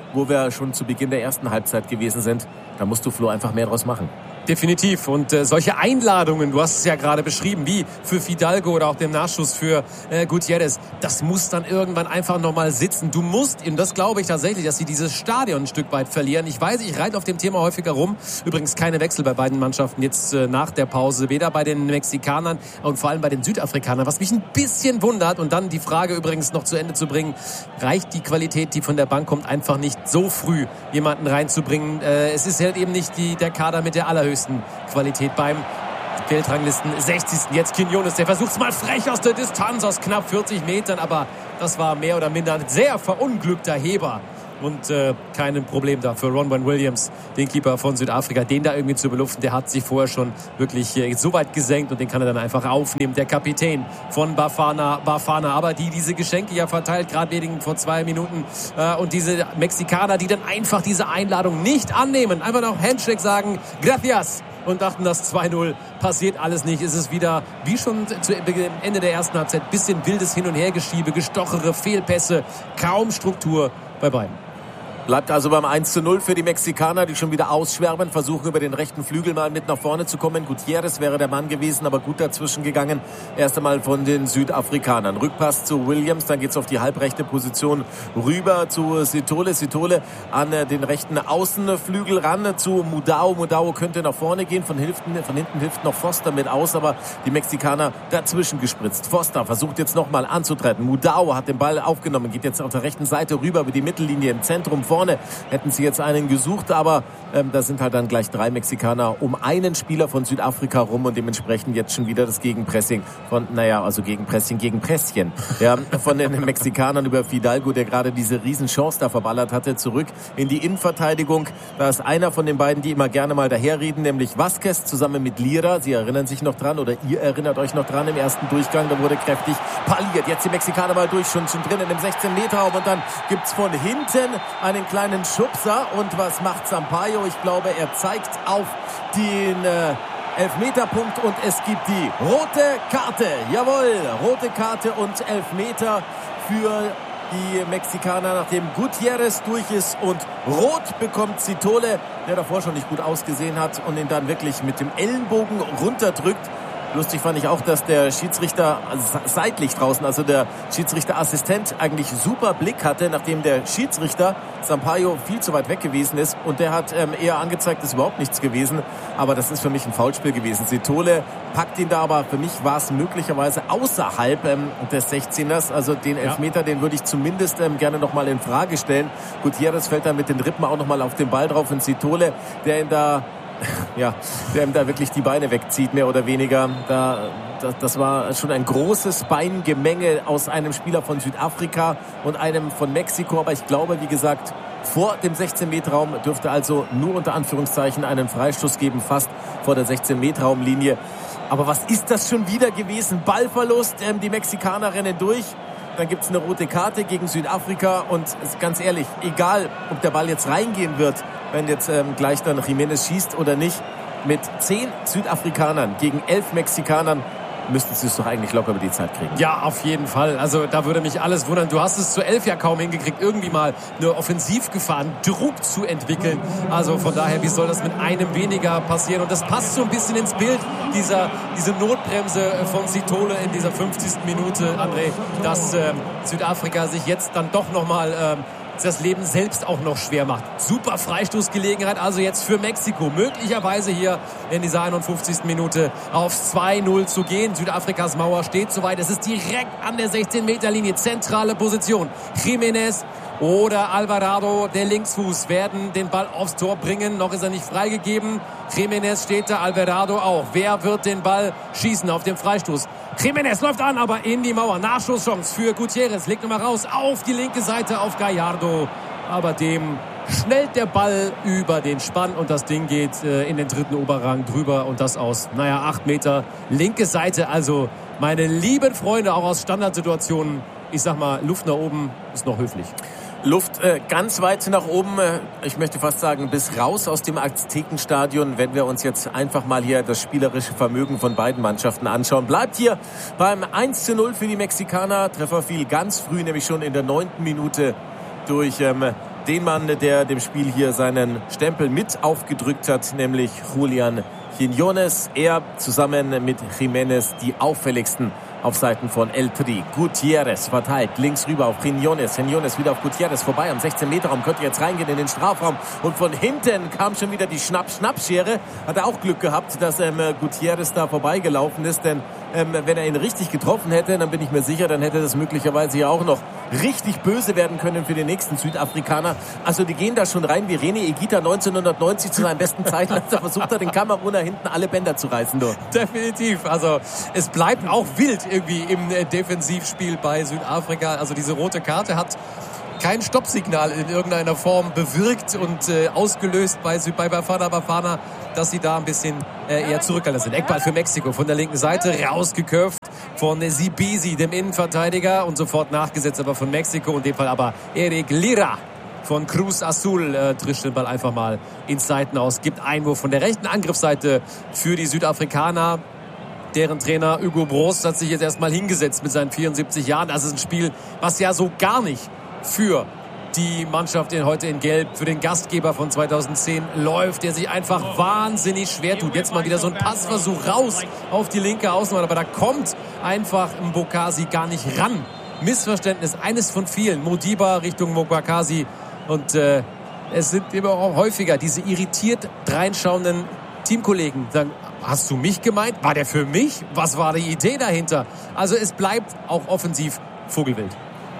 wo wir schon zu Beginn der ersten Halbzeit gewesen sind. Da musst du, Flo, einfach mehr draus machen. Definitiv. Und äh, solche Einladungen, du hast es ja gerade beschrieben, wie für Fidalgo oder auch dem Nachschuss für äh, Gutierrez, das muss dann irgendwann einfach nochmal sitzen. Du musst, und das glaube ich tatsächlich, dass sie dieses Stadion ein Stück weit verlieren. Ich weiß, ich reite auf dem Thema häufiger rum. Übrigens keine Wechsel bei beiden Mannschaften jetzt äh, nach der Pause. Weder bei den Mexikanern und vor allem bei den Südafrikanern. Was mich ein bisschen wundert, und dann die Frage übrigens noch zu Ende zu bringen, reicht die Qualität, die von der Bank kommt, einfach nicht so früh jemanden reinzubringen. Äh, es ist halt eben nicht die, der Kader mit der allerhöchsten Qualität beim Weltranglisten sechzigsten Jetzt Quinones, der versucht es mal frech aus der Distanz, aus knapp vierzig Metern, aber das war mehr oder minder ein sehr verunglückter Heber. Und äh, kein Problem da für Ronwen Williams, den Keeper von Südafrika, den da irgendwie zu beluften. Der hat sich vorher schon wirklich äh, so weit gesenkt und den kann er dann einfach aufnehmen. Der Kapitän von Bafana, Bafana, aber die diese Geschenke ja verteilt, gerade wegen vor zwei Minuten. Äh, und diese Mexikaner, die dann einfach diese Einladung nicht annehmen. Einfach noch Handshake sagen, gracias. Und dachten, das zwei null passiert alles nicht. Es ist wieder, wie schon zu Ende der ersten Halbzeit, bisschen wildes Hin- und Hergeschiebe, gestochere Fehlpässe, kaum Struktur bei beiden. Bleibt also beim eins zu null für die Mexikaner, die schon wieder ausschwärmen, versuchen über den rechten Flügel mal mit nach vorne zu kommen. Gutierrez wäre der Mann gewesen, aber gut dazwischen gegangen. Erst einmal von den Südafrikanern. Rückpass zu Williams, dann geht's auf die halbrechte Position rüber zu Sithole. Sithole an den rechten Außenflügel ran zu Mudau. Mudau könnte nach vorne gehen, von, Hilften, von hinten hilft noch Foster mit aus, aber die Mexikaner dazwischen gespritzt. Foster versucht jetzt nochmal anzutreten. Mudau hat den Ball aufgenommen, geht jetzt auf der rechten Seite rüber über die Mittellinie im Zentrum vor. Hätten sie jetzt einen gesucht, aber ähm, da sind halt dann gleich drei Mexikaner um einen Spieler von Südafrika rum und dementsprechend jetzt schon wieder das Gegenpressing von, naja, also Gegenpressing gegen Presschen. Ja, von den Mexikanern über Fidalgo, der gerade diese Riesenchance da verballert hatte, zurück in die Innenverteidigung. Da ist einer von den beiden, die immer gerne mal daherreden, nämlich Vasquez zusammen mit Lira. Sie erinnern sich noch dran oder ihr erinnert euch noch dran im ersten Durchgang, da wurde kräftig parliert. Jetzt die Mexikaner mal durch, schon, schon drin in dem sechzehn Meter Raum und dann gibt's von hinten einen kleinen Schubser. Und was macht Sampaio? Ich glaube, er zeigt auf den äh, Elfmeterpunkt und es gibt die rote Karte. Jawohl, rote Karte und Elfmeter für die Mexikaner, nachdem Gutierrez durch ist, und rot bekommt Sithole, der davor schon nicht gut ausgesehen hat und ihn dann wirklich mit dem Ellenbogen runterdrückt. Lustig fand ich auch, dass der Schiedsrichter seitlich draußen, also der Schiedsrichterassistent, eigentlich super Blick hatte, nachdem der Schiedsrichter Sampaio viel zu weit weg gewesen ist. Und der hat ähm, eher angezeigt, dass überhaupt nichts gewesen. Aber das ist für mich ein Foulspiel gewesen. Sithole packt ihn da, aber für mich war es möglicherweise außerhalb ähm, des sechzehners. Also den Elfmeter, ja, den würde ich zumindest ähm, gerne nochmal in Frage stellen. Gutierrez fällt dann mit den Rippen auch nochmal auf den Ball drauf. Und Sithole, der ihn da... Ja, der ihm da wirklich die Beine wegzieht, mehr oder weniger. Da, das, das war schon ein großes Beingemenge aus einem Spieler von Südafrika und einem von Mexiko. Aber ich glaube, wie gesagt, vor dem sechzehn Meter Raum dürfte also nur unter Anführungszeichen einen Freistoß geben, fast vor der sechzehn Meter Raumlinie. Aber was ist das schon wieder gewesen? Ballverlust, ähm, die Mexikaner rennen durch. Dann gibt es eine rote Karte gegen Südafrika und ganz ehrlich, egal, ob der Ball jetzt reingehen wird, wenn jetzt ähm, gleich dann Jiménez schießt oder nicht, mit zehn Südafrikanern gegen elf Mexikanern müssten sie es doch eigentlich locker über die Zeit kriegen. Ja, auf jeden Fall. Also da würde mich alles wundern. Du hast es zu elf ja kaum hingekriegt, irgendwie mal eine Offensivgefahr, einen Druck zu entwickeln. Also von daher, wie soll das mit einem weniger passieren? Und das passt so ein bisschen ins Bild, dieser, diese Notbremse von Sithole in dieser fünfzigsten Minute, André, dass ähm, Südafrika sich jetzt dann doch nochmal ähm, das Leben selbst auch noch schwer macht. Super Freistoßgelegenheit also jetzt für Mexiko. Möglicherweise hier in dieser einundfünfzigsten Minute aufs zwei null zu gehen. Südafrikas Mauer steht soweit. Es ist direkt an der sechzehn Meter Linie. Zentrale Position. Jiménez oder Alvarado, der Linksfuß, werden den Ball aufs Tor bringen. Noch ist er nicht freigegeben. Jiménez steht da, Alvarado auch. Wer wird den Ball schießen auf dem Freistoß? Jiménez läuft an, aber in die Mauer. Nachschusschance für Gutierrez. Legt nochmal raus auf die linke Seite auf Gallardo. Aber dem schnellt der Ball über den Spann und das Ding geht äh, in den dritten Oberrang drüber und das aus, naja, acht Meter. Linke Seite, also meine lieben Freunde, auch aus Standardsituationen. Ich sag mal, Luft nach oben ist noch höflich. Luft äh, ganz weit nach oben, äh, ich möchte fast sagen, bis raus aus dem Aztekenstadion, wenn wir uns jetzt einfach mal hier das spielerische Vermögen von beiden Mannschaften anschauen. Bleibt hier beim eins zu null für die Mexikaner. Treffer fiel ganz früh, nämlich schon in der neunten Minute durch ähm, den Mann, der dem Spiel hier seinen Stempel mit aufgedrückt hat, nämlich Julián Quiñones. Er zusammen mit Jiménez die auffälligsten auf Seiten von El Tri. Gutiérrez verteilt links rüber auf Quiñones. Quiñones wieder auf Gutiérrez vorbei am sechzehn Meter Raum. Könnte jetzt reingehen in den Strafraum. Und von hinten kam schon wieder die Schnapp-Schnapp-Schere. Hat er auch Glück gehabt, dass ähm, Gutiérrez da vorbeigelaufen ist. Denn ähm, wenn er ihn richtig getroffen hätte, dann bin ich mir sicher, dann hätte das möglicherweise ja auch noch richtig böse werden können für den nächsten Südafrikaner. Also die gehen da schon rein wie René Higuita neunzehnhundertneunzig zu seinen besten Zeiten. Da versucht er den Kameruner hinten alle Bänder zu reißen. Doch. Definitiv. Also es bleibt auch wild irgendwie im Defensivspiel bei Südafrika. Also diese rote Karte hat kein Stoppsignal in irgendeiner Form bewirkt und äh, ausgelöst bei, bei Bafana Bafana, dass sie da ein bisschen äh, eher zurückgehalten sind. Eckball für Mexiko von der linken Seite, rausgeköpft von Zibisi, dem Innenverteidiger, und sofort nachgesetzt aber von Mexiko, in dem Fall aber Eric Lira von Cruz Azul äh, trischt den Ball einfach mal ins Seitenaus, gibt Einwurf von der rechten Angriffsseite für die Südafrikaner. Deren Trainer Hugo Broos hat sich jetzt erstmal hingesetzt mit seinen vierundsiebzig Jahren. Das ist ein Spiel, was ja so gar nicht für die Mannschaft in, heute in Gelb, für den Gastgeber von zweitausendzehn läuft, der sich einfach wahnsinnig schwer tut. Jetzt mal wieder so ein Passversuch raus auf die linke Außenbahn, aber da kommt einfach Mbokasi gar nicht ran. Missverständnis, eines von vielen. Modiba Richtung Mbokasi und äh, es sind immer auch häufiger diese irritiert reinschauenden Teamkollegen sagen, hast du mich gemeint? War der für mich? Was war die Idee dahinter? Also es bleibt auch offensiv vogelwild.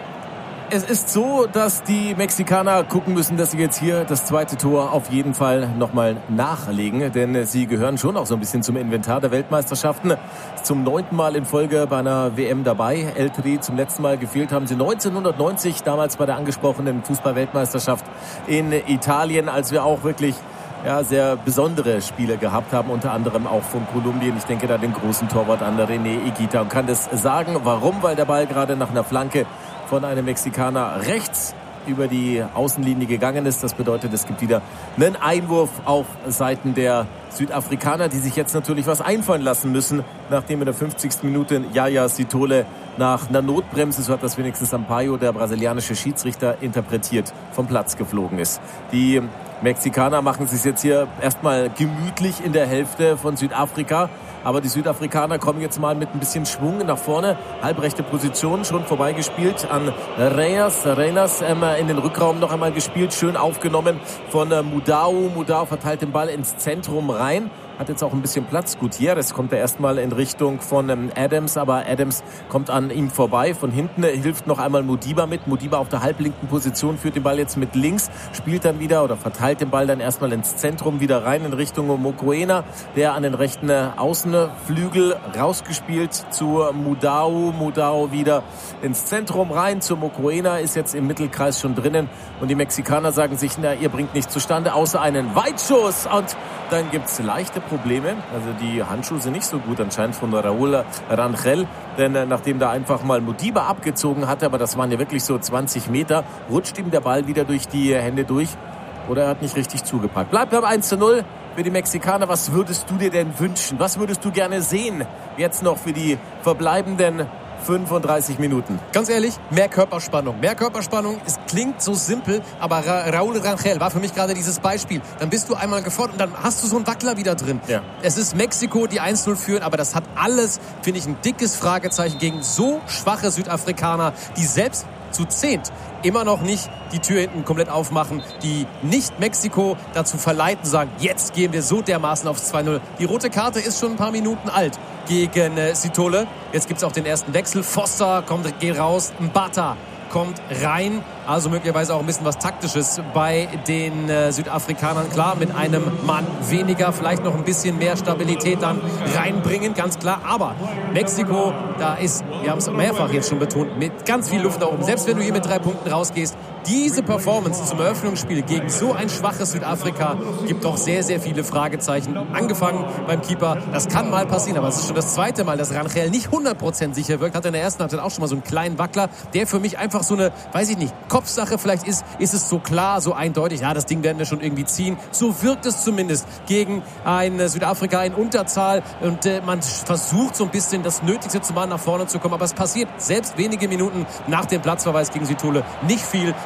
Es ist so, dass die Mexikaner gucken müssen, dass sie jetzt hier das zweite Tor auf jeden Fall nochmal nachlegen. Denn sie gehören schon auch so ein bisschen zum Inventar der Weltmeisterschaften. Zum neunten Mal in Folge bei einer W M dabei. El Tri zum letzten Mal gefehlt haben sie neunzehnhundertneunzig, damals bei der angesprochenen Fußball-Weltmeisterschaft in Italien, als wir auch wirklich ja, sehr besondere Spiele gehabt haben, unter anderem auch von Kolumbien. Ich denke da den großen Torwart an René Higuita und kann das sagen. Warum? Weil der Ball gerade nach einer Flanke von einem Mexikaner rechts über die Außenlinie gegangen ist. Das bedeutet, es gibt wieder einen Einwurf auf Seiten der Südafrikaner, die sich jetzt natürlich was einfallen lassen müssen, nachdem in der fünfzigsten Minute Yaya Sithole nach einer Notbremse, so hat das wenigstens Sampaio, der brasilianische Schiedsrichter, interpretiert, vom Platz geflogen ist. Die Mexikaner machen es sich jetzt hier erstmal gemütlich in der Hälfte von Südafrika. Aber die Südafrikaner kommen jetzt mal mit ein bisschen Schwung nach vorne. Halbrechte Position schon vorbeigespielt an Reyes. Reyes ähm, in den Rückraum noch einmal gespielt. Schön aufgenommen von äh, Mudau. Mudau verteilt den Ball ins Zentrum rein. Hat jetzt auch ein bisschen Platz. Gutiérrez kommt da erstmal in Richtung von ähm, Adams, aber Adams kommt an ihm vorbei. Von hinten äh, hilft noch einmal Modiba mit. Modiba auf der halblinken Position führt den Ball jetzt mit links, spielt dann wieder oder verteilt den Ball dann erstmal ins Zentrum wieder rein in Richtung Mokoena, der an den rechten äh, Außenflügel rausgespielt zu Mudau. Mudau wieder ins Zentrum rein zu Mokoena, ist jetzt im Mittelkreis schon drinnen und die Mexikaner sagen sich, na, ihr bringt nichts zustande, außer einen Weitschuss, und dann gibt's leichte Probleme. Also die Handschuhe sind nicht so gut anscheinend von Raúl Rangel, denn äh, nachdem da einfach mal Modiba abgezogen hatte, aber das waren ja wirklich so zwanzig Meter, rutscht ihm der Ball wieder durch die Hände durch oder er hat nicht richtig zugepackt. Bleibt beim eins zu null für die Mexikaner. Was würdest du dir denn wünschen? Was würdest du gerne sehen jetzt noch für die verbleibenden fünfunddreißig Minuten? Ganz ehrlich, mehr Körperspannung. Mehr Körperspannung, es klingt so simpel, aber Ra- Raúl Rangel war für mich gerade dieses Beispiel. Dann bist du einmal gefordert und dann hast du so einen Wackler wieder drin. Ja. Es ist Mexiko, die eins null führen, aber das hat alles, finde ich, ein dickes Fragezeichen gegen so schwache Südafrikaner, die selbst zu zehnt immer noch nicht die Tür hinten komplett aufmachen, die nicht Mexiko dazu verleiten, sagen, jetzt gehen wir so dermaßen aufs zwei null. Die rote Karte ist schon ein paar Minuten alt gegen äh, Sithole. Jetzt gibt es auch den ersten Wechsel. Foster kommt, geht raus. Mbata kommt rein. Also möglicherweise auch ein bisschen was Taktisches bei den äh, Südafrikanern. Klar, mit einem Mann weniger, vielleicht noch ein bisschen mehr Stabilität dann reinbringen, ganz klar. Aber Mexiko, da ist, wir haben es mehrfach jetzt schon betont, mit ganz viel Luft da oben. Selbst wenn du hier mit drei Punkten rausgehst, diese Performance zum Eröffnungsspiel gegen so ein schwaches Südafrika gibt doch sehr, sehr viele Fragezeichen. Angefangen beim Keeper, das kann mal passieren, aber es ist schon das zweite Mal, dass Rangel nicht hundert Prozent sicher wirkt. Hat in der ersten Halbzeit auch schon mal so einen kleinen Wackler, der für mich einfach so eine, weiß ich nicht, Kopfsache vielleicht ist. Ist es so klar, so eindeutig, ja, das Ding werden wir schon irgendwie ziehen. So wirkt es zumindest gegen ein Südafrika in Unterzahl und äh, man versucht so ein bisschen das Nötigste zu machen, nach vorne zu kommen, aber es passiert selbst wenige Minuten nach dem Platzverweis gegen Sithole nicht viel.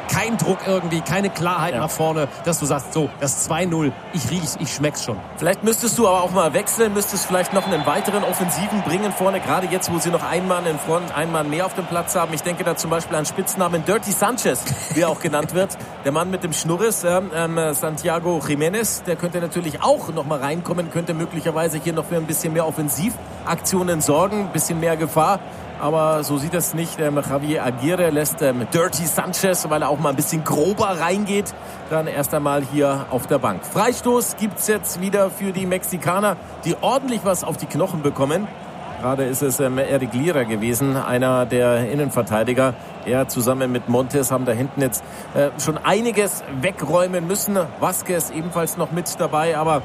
kein Druck irgendwie, keine Klarheit ja. nach vorne, dass du sagst, so, das zwei null, ich riech's, ich schmeck's schon. Vielleicht müsstest du aber auch mal wechseln, müsstest vielleicht noch einen weiteren Offensiven bringen vorne, gerade jetzt, wo sie noch einen Mann in Front, einen Mann mehr auf dem Platz haben. Ich denke da zum Beispiel an Spitznamen Dirty Sanchez, wie er auch genannt wird. Der Mann mit dem Schnurres, ähm, Santiago Jiménez, der könnte natürlich auch noch mal reinkommen, könnte möglicherweise hier noch für ein bisschen mehr Offensivaktionen sorgen, ein bisschen mehr Gefahr. Aber so sieht es nicht. Ähm, Javier Aguirre lässt ähm, Dirty Sanchez, weil er auch mal ein bisschen grober reingeht, dann erst einmal hier auf der Bank. Freistoß gibt's jetzt wieder für die Mexikaner, die ordentlich was auf die Knochen bekommen. Gerade ist es ähm, Eric Lira gewesen, einer der Innenverteidiger. Er zusammen mit Montes haben da hinten jetzt äh, schon einiges wegräumen müssen. Vasquez ebenfalls noch mit dabei, aber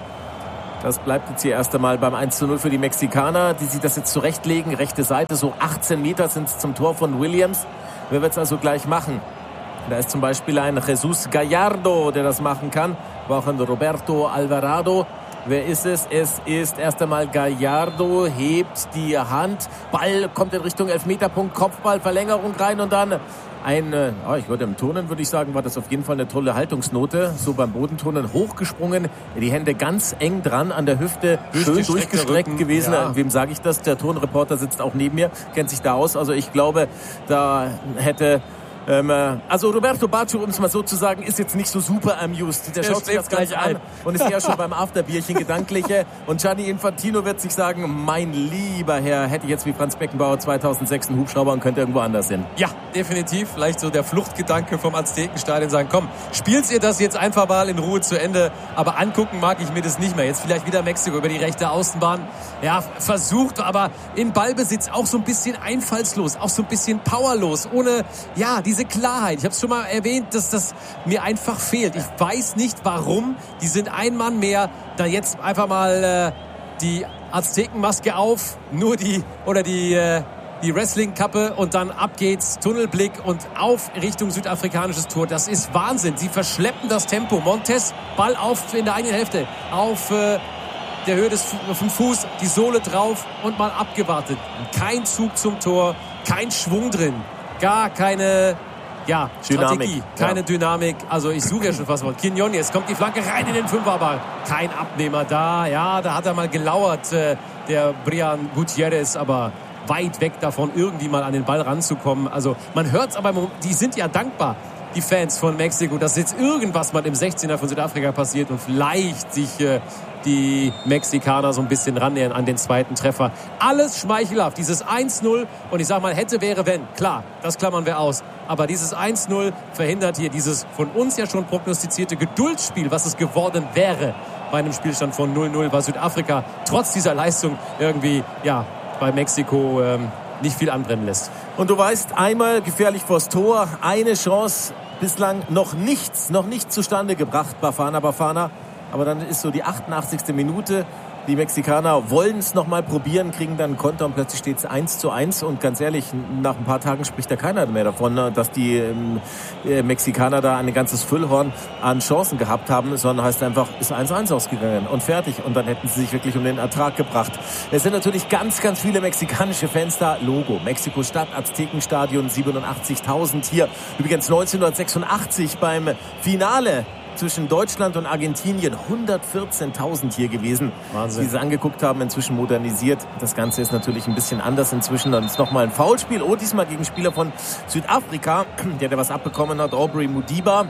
das bleibt jetzt hier erst einmal beim eins zu null für die Mexikaner, die sich das jetzt zurechtlegen. Rechte Seite, so achtzehn Meter sind es zum Tor von Williams. Wer wird es also gleich machen? Da ist zum Beispiel ein Jesus Gallardo, der das machen kann. Aber auch ein Roberto Alvarado. Wer ist es? Es ist erst einmal Gallardo, hebt die Hand. Ball kommt in Richtung Elfmeterpunkt, Kopfball, Verlängerung rein und dann ein, oh, ich würde im Turnen, würde ich sagen, war das auf jeden Fall eine tolle Haltungsnote. So beim Bodenturnen hochgesprungen, die Hände ganz eng dran an der Hüfte, schön durchgestreckt gewesen. Ja. Wem sage ich das? Der Turnreporter sitzt auch neben mir, kennt sich da aus. Also ich glaube, da hätte... Ähm, also Roberto Baggio, um es mal so zu sagen, ist jetzt nicht so super amused. Der, der schaut sich das gleich an und ist ja schon beim Afterbierchen gedankliche. Und Gianni Infantino wird sich sagen, mein lieber Herr, hätte ich jetzt wie Franz Beckenbauer zweitausendsechs einen Hubschrauber und könnte irgendwo anders hin. Ja, definitiv. Vielleicht so der Fluchtgedanke vom Aztekenstadion sagen, komm, spielt ihr das jetzt einfach mal in Ruhe zu Ende. Aber angucken mag ich mir das nicht mehr. Jetzt vielleicht wieder Mexiko über die rechte Außenbahn. Ja, versucht, aber im Ballbesitz auch so ein bisschen einfallslos, auch so ein bisschen powerlos, ohne, ja, diese Klarheit. Ich habe es schon mal erwähnt, dass das mir einfach fehlt. Ich weiß nicht, warum. Die sind ein Mann mehr. Da jetzt einfach mal äh, die Aztekenmaske auf, nur die oder die äh, die Wrestling-Kappe und dann ab geht's, Tunnelblick und auf Richtung südafrikanisches Tor. Das ist Wahnsinn. Sie verschleppen das Tempo. Montes, Ball auf in der eigenen Hälfte, auf äh, der Höhe des vom Fuß, die Sohle drauf und mal abgewartet. Kein Zug zum Tor, kein Schwung drin, gar keine Ja, Strategie, Dynamik. keine ja. Dynamik. Also ich suche ja schon fast mal. Quignon, jetzt kommt die Flanke rein in den Fünfer, aber kein Abnehmer da. Ja, da hat er mal gelauert, äh, der Brian Gutierrez, aber weit weg davon, irgendwie mal an den Ball ranzukommen. Also man hört es aber, die sind ja dankbar, die Fans von Mexiko, dass jetzt irgendwas mal im sechzehner von Südafrika passiert und vielleicht sich äh, die Mexikaner so ein bisschen rannähern an den zweiten Treffer. Alles schmeichelhaft, dieses eins null und ich sag mal, hätte, wäre, wenn. Klar, das klammern wir aus. Aber dieses eins null verhindert hier dieses von uns ja schon prognostizierte Geduldsspiel, was es geworden wäre bei einem Spielstand von null null, war Südafrika trotz dieser Leistung irgendwie, ja, bei Mexiko ähm, nicht viel anbrennen lässt. Und du weißt, einmal gefährlich vors Tor, eine Chance, bislang noch nichts, noch nicht zustande gebracht, Bafana Bafana. Aber dann ist so die achtundachtzigste Minute. Die Mexikaner wollen es nochmal probieren, kriegen dann einen Konter und plötzlich steht es eins zu eins. Und ganz ehrlich, nach ein paar Tagen spricht da keiner mehr davon, dass die äh, Mexikaner da ein ganzes Füllhorn an Chancen gehabt haben, sondern heißt einfach, ist eins eins ausgegangen und fertig. Und dann hätten sie sich wirklich um den Ertrag gebracht. Es sind natürlich ganz, ganz viele mexikanische Fans da. Logo, Mexiko-Stadt, Aztekenstadion, siebenundachtzigtausend hier. Übrigens neunzehnhundertsechsundachtzig beim Finale zwischen Deutschland und Argentinien hundertvierzehntausend hier gewesen, Wahnsinn. Die sie angeguckt haben, inzwischen modernisiert. Das Ganze ist natürlich ein bisschen anders inzwischen. Dann ist nochmal ein Foulspiel. Oh, diesmal gegen Spieler von Südafrika, der der was abbekommen hat. Aubrey Mudiba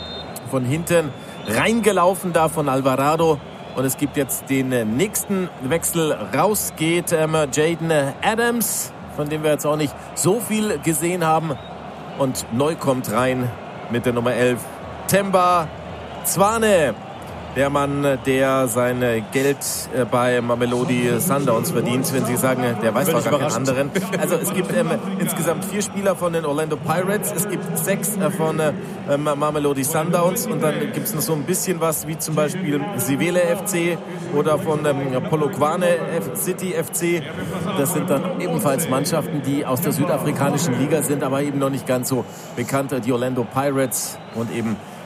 von hinten reingelaufen da von Alvarado. Und es gibt jetzt den nächsten Wechsel. Raus geht ähm, Jaden Adams, von dem wir jetzt auch nicht so viel gesehen haben. Und neu kommt rein mit der Nummer elf Themba Zwane, der Mann, der sein Geld bei Mamelodi Sundowns verdient. Wenn Sie sagen, der weiß doch gar keinen anderen. Also es gibt ähm, insgesamt vier Spieler von den Orlando Pirates. Es gibt sechs äh, von ähm, Mamelodi Sundowns. Und dann gibt es noch so ein bisschen was, wie zum Beispiel Sivele F C oder von ähm, Polokwane City F C. Das sind dann ebenfalls Mannschaften, die aus der südafrikanischen Liga sind, aber eben noch nicht ganz so bekannt. Die Orlando Pirates und eben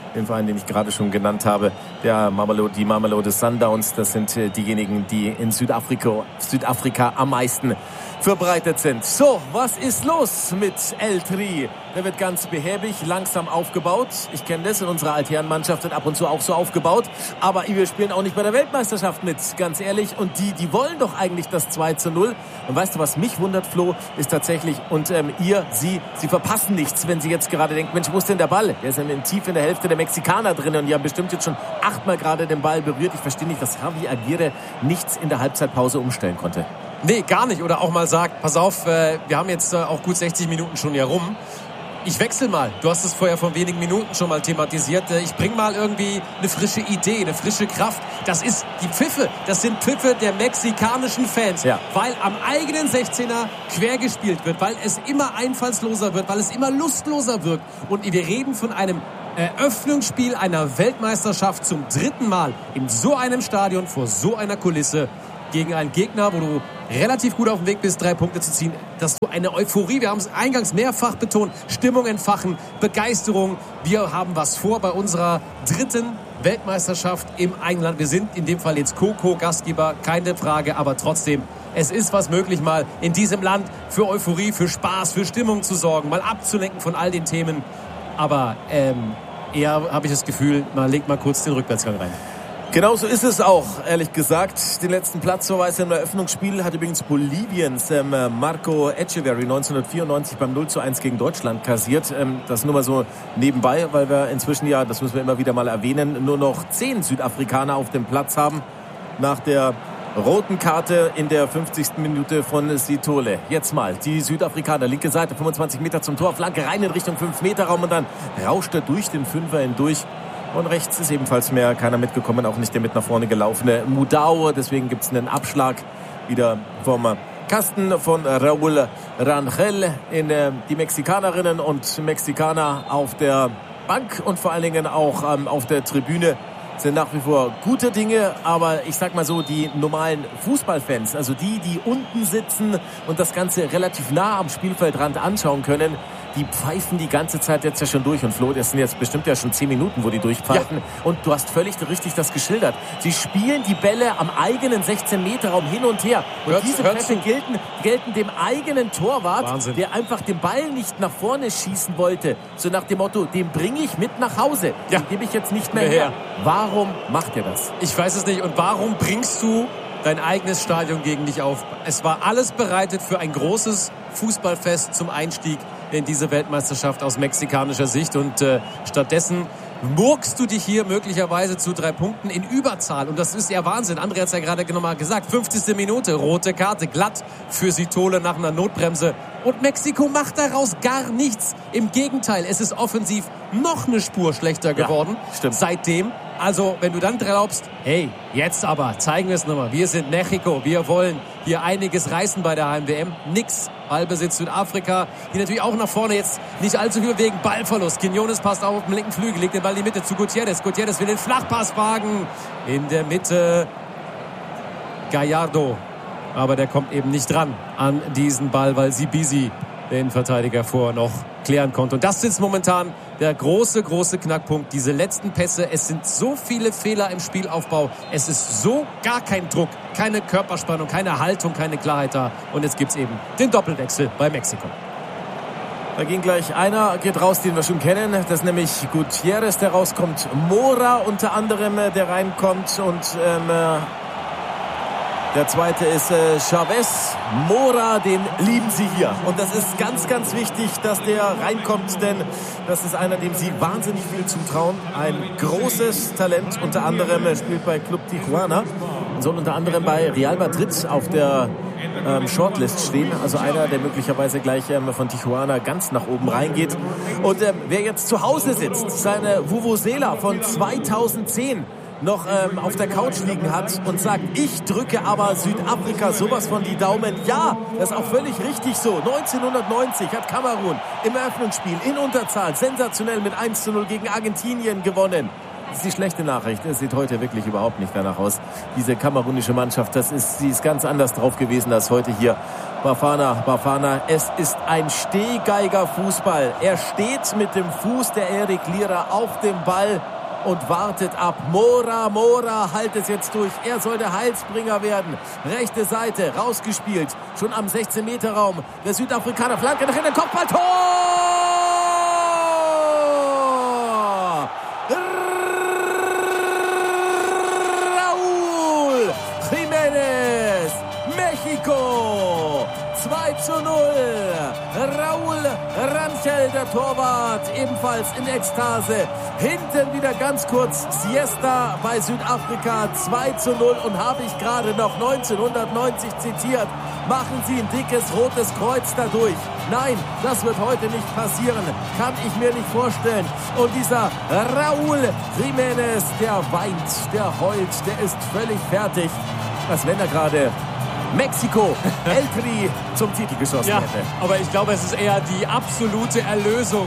den Verein, den ich gerade schon genannt habe, der Mamelodi, die Mamelodi Sundowns. Das sind diejenigen, die in Südafrika, Südafrika am meisten verbreitet sind. So, was ist los mit El Tri? Der wird ganz behäbig, langsam aufgebaut. Ich kenne das, in unserer Altherrenmannschaft wird ab und zu auch so aufgebaut. Aber wir spielen auch nicht bei der Weltmeisterschaft mit, ganz ehrlich. Und die, die wollen doch eigentlich das zwei zu null. Und weißt du, was mich wundert, Flo, ist tatsächlich, und ähm, ihr, sie, sie verpassen nichts, wenn sie jetzt gerade denken, Mensch, wo ist denn der Ball? Der ist in, tief in der Hälfte der Mexikaner drin und die haben bestimmt jetzt schon achtmal gerade den Ball berührt. Ich verstehe nicht, dass Javi Aguirre nichts in der Halbzeitpause umstellen konnte. Nee, gar nicht. Oder auch mal sagt, pass auf, äh, wir haben jetzt äh, auch gut sechzig Minuten schon hier rum. Ich wechsle mal. Du hast es vorher vor wenigen Minuten schon mal thematisiert. Äh, ich bring mal irgendwie eine frische Idee, eine frische Kraft. Das ist die Pfiffe. Das sind Pfiffe der mexikanischen Fans. Ja. Weil am eigenen sechzehner quer gespielt wird, weil es immer einfallsloser wird, weil es immer lustloser wirkt. Und wir reden von einem Eröffnungsspiel einer Weltmeisterschaft zum dritten Mal in so einem Stadion, vor so einer Kulisse, gegen einen Gegner, wo du relativ gut auf dem Weg bist, drei Punkte zu ziehen, dass du eine Euphorie, wir haben es eingangs mehrfach betont, Stimmung entfachen, Begeisterung. Wir haben was vor bei unserer dritten Weltmeisterschaft im Eigenland. Wir sind in dem Fall jetzt Co-Co-Gastgeber, keine Frage, aber trotzdem, es ist was möglich, mal in diesem Land für Euphorie, für Spaß, für Stimmung zu sorgen, mal abzulenken von all den Themen. Aber ähm, eher habe ich das Gefühl, man legt mal kurz den Rückwärtsgang rein. Genau so ist es auch, ehrlich gesagt. Den letzten Platzverweis im Eröffnungsspiel hat übrigens Boliviens ähm, Marco Echeverry neunzehnhundertvierundneunzig beim null zu eins gegen Deutschland kassiert. Ähm, das nur mal so nebenbei, weil wir inzwischen ja, das müssen wir immer wieder mal erwähnen, nur noch zehn Südafrikaner auf dem Platz haben nach der roten Karte in der fünfzigsten Minute von Sithole. Jetzt mal die Südafrikaner, linke Seite, fünfundzwanzig Meter zum Tor, Flanke rein in Richtung fünf Meter Raum und dann rauscht er durch den Fünfer hindurch. Und rechts ist ebenfalls mehr keiner mitgekommen, auch nicht der mit nach vorne gelaufene Mudau. Deswegen gibt es einen Abschlag wieder vom Kasten von Raúl Rangel in äh, die Mexikanerinnen und Mexikaner auf der Bank und vor allen Dingen auch ähm, auf der Tribüne sind nach wie vor gute Dinge, aber ich sag mal so, die normalen Fußballfans, also die, die unten sitzen und das Ganze relativ nah am Spielfeldrand anschauen können, die pfeifen die ganze Zeit jetzt ja schon durch. Und Flo, das sind jetzt bestimmt ja schon zehn Minuten, wo die durchpfeifen. Ja. Und du hast völlig richtig das geschildert. Sie spielen die Bälle am eigenen sechzehn Meter Raum hin und her. Und hört, diese Pässe gelten, gelten dem eigenen Torwart, Wahnsinn, der einfach den Ball nicht nach vorne schießen wollte. So nach dem Motto, den bringe ich mit nach Hause. Ja. Den gebe ich jetzt nicht mehr ja, her. Ja. Warum macht er das? Ich weiß es nicht. Und warum bringst du dein eigenes Stadion gegen dich auf? Es war alles bereitet für ein großes Fußballfest zum Einstieg in diese Weltmeisterschaft aus mexikanischer Sicht. Und äh, stattdessen murkst du dich hier möglicherweise zu drei Punkten in Überzahl. Und das ist ja Wahnsinn. André hat es ja gerade nochmal gesagt. fünfzigste Minute, rote Karte, glatt für Sithole nach einer Notbremse. Und Mexiko macht daraus gar nichts. Im Gegenteil, es ist offensiv noch eine Spur schlechter geworden. Ja, stimmt. Seitdem. Also, wenn du dann glaubst, hey, jetzt aber, zeigen wir es nochmal. Wir sind Mexiko, wir wollen hier einiges reißen bei der Heim W M. Nix. Ballbesitz Südafrika, die natürlich auch nach vorne jetzt nicht allzu viel bewegen. Ballverlust. Quinones passt auf dem linken Flügel, legt den Ball in die Mitte zu Gutierrez. Gutierrez will den Flachpass wagen. In der Mitte Gallardo. Aber der kommt eben nicht dran an diesen Ball, weil Sibisi den Verteidiger vorher noch klären konnte. Und das ist momentan der große, große Knackpunkt. Diese letzten Pässe, es sind so viele Fehler im Spielaufbau. Es ist so gar kein Druck, keine Körperspannung, keine Haltung, keine Klarheit da. Und jetzt gibt's eben den Doppelwechsel bei Mexiko. Da ging gleich einer, geht raus, den wir schon kennen. Das ist nämlich Gutierrez, der rauskommt. Mora unter anderem, der reinkommt. Und ähm, der zweite ist äh, Chavez. Mora, den lieben sie hier. Und das ist ganz, ganz wichtig, dass der reinkommt, denn das ist einer, dem sie wahnsinnig viel zutrauen. Ein großes Talent, unter anderem spielt bei Club Tijuana und soll unter anderem bei Real Madrid auf der ähm, Shortlist stehen. Also einer, der möglicherweise gleich ähm, von Tijuana ganz nach oben reingeht. Und ähm, wer jetzt zu Hause sitzt, seine Vuvuzela von zweitausendzehn noch ähm, auf der Couch liegen hat und sagt, ich drücke aber Südafrika sowas von die Daumen. Ja, das ist auch völlig richtig so. neunzehnhundertneunzig hat Kamerun im Eröffnungsspiel in Unterzahl sensationell mit eins zu null gegen Argentinien gewonnen. Das ist die schlechte Nachricht. Es sieht heute wirklich überhaupt nicht danach aus. Diese kamerunische Mannschaft, das ist, sie ist ganz anders drauf gewesen als heute hier Bafana, Bafana, es ist ein Stehgeiger-Fußball. Er steht mit dem Fuß der Erik Lira auf dem Ball und wartet ab. Mora, Mora, halt es jetzt durch. Er soll der Heilsbringer werden. Rechte Seite, rausgespielt. Schon am sechzehn-Meter-Raum. Der Südafrikaner, Flanke nach innen, Kopfball, Tor! Raúl Jiménez, Mexiko. zwei zu null. Raúl Rangel, der Torwart, ebenfalls in Ekstase. Hinten wieder ganz kurz Siesta bei Südafrika. zwei zu null. Und habe ich gerade noch neunzehnhundertneunzig zitiert. Machen Sie ein dickes rotes Kreuz dadurch. Nein, das wird heute nicht passieren. Kann ich mir nicht vorstellen. Und dieser Raúl Jiménez, der weint, der heult, der ist völlig fertig. Als wenn er gerade Mexiko, El Tri zum Titel geschossen ja, hätte. Aber ich glaube, es ist eher die absolute Erlösung.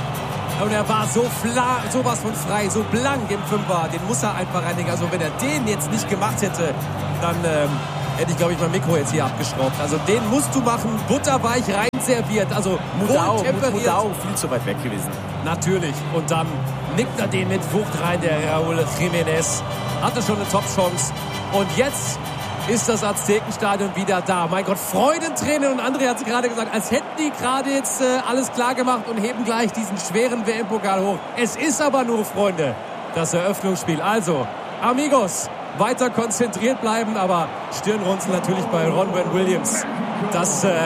Und er war so fla, sowas von frei, so blank im Fünfer. Den muss er einfach reinigen. Also wenn er den jetzt nicht gemacht hätte, dann ähm, hätte ich, glaube ich, mein Mikro jetzt hier abgeschraubt. Also den musst du machen, butterweich rein serviert. Also Mudau, temperiert. Mudau viel zu weit weg gewesen. Natürlich. Und dann nickt er den mit Wucht rein, der Raúl Jiménez. Hatte schon eine Top-Chance. Und jetzt ist das Aztekenstadion wieder da. Mein Gott, Freudentränen. Und André hat es gerade gesagt, als hätten die gerade jetzt äh, alles klar gemacht und heben gleich diesen schweren W M-Pokal hoch. Es ist aber nur, Freunde, das Eröffnungsspiel. Also, Amigos, weiter konzentriert bleiben, aber Stirnrunzeln natürlich bei Ronwen Williams. Das äh,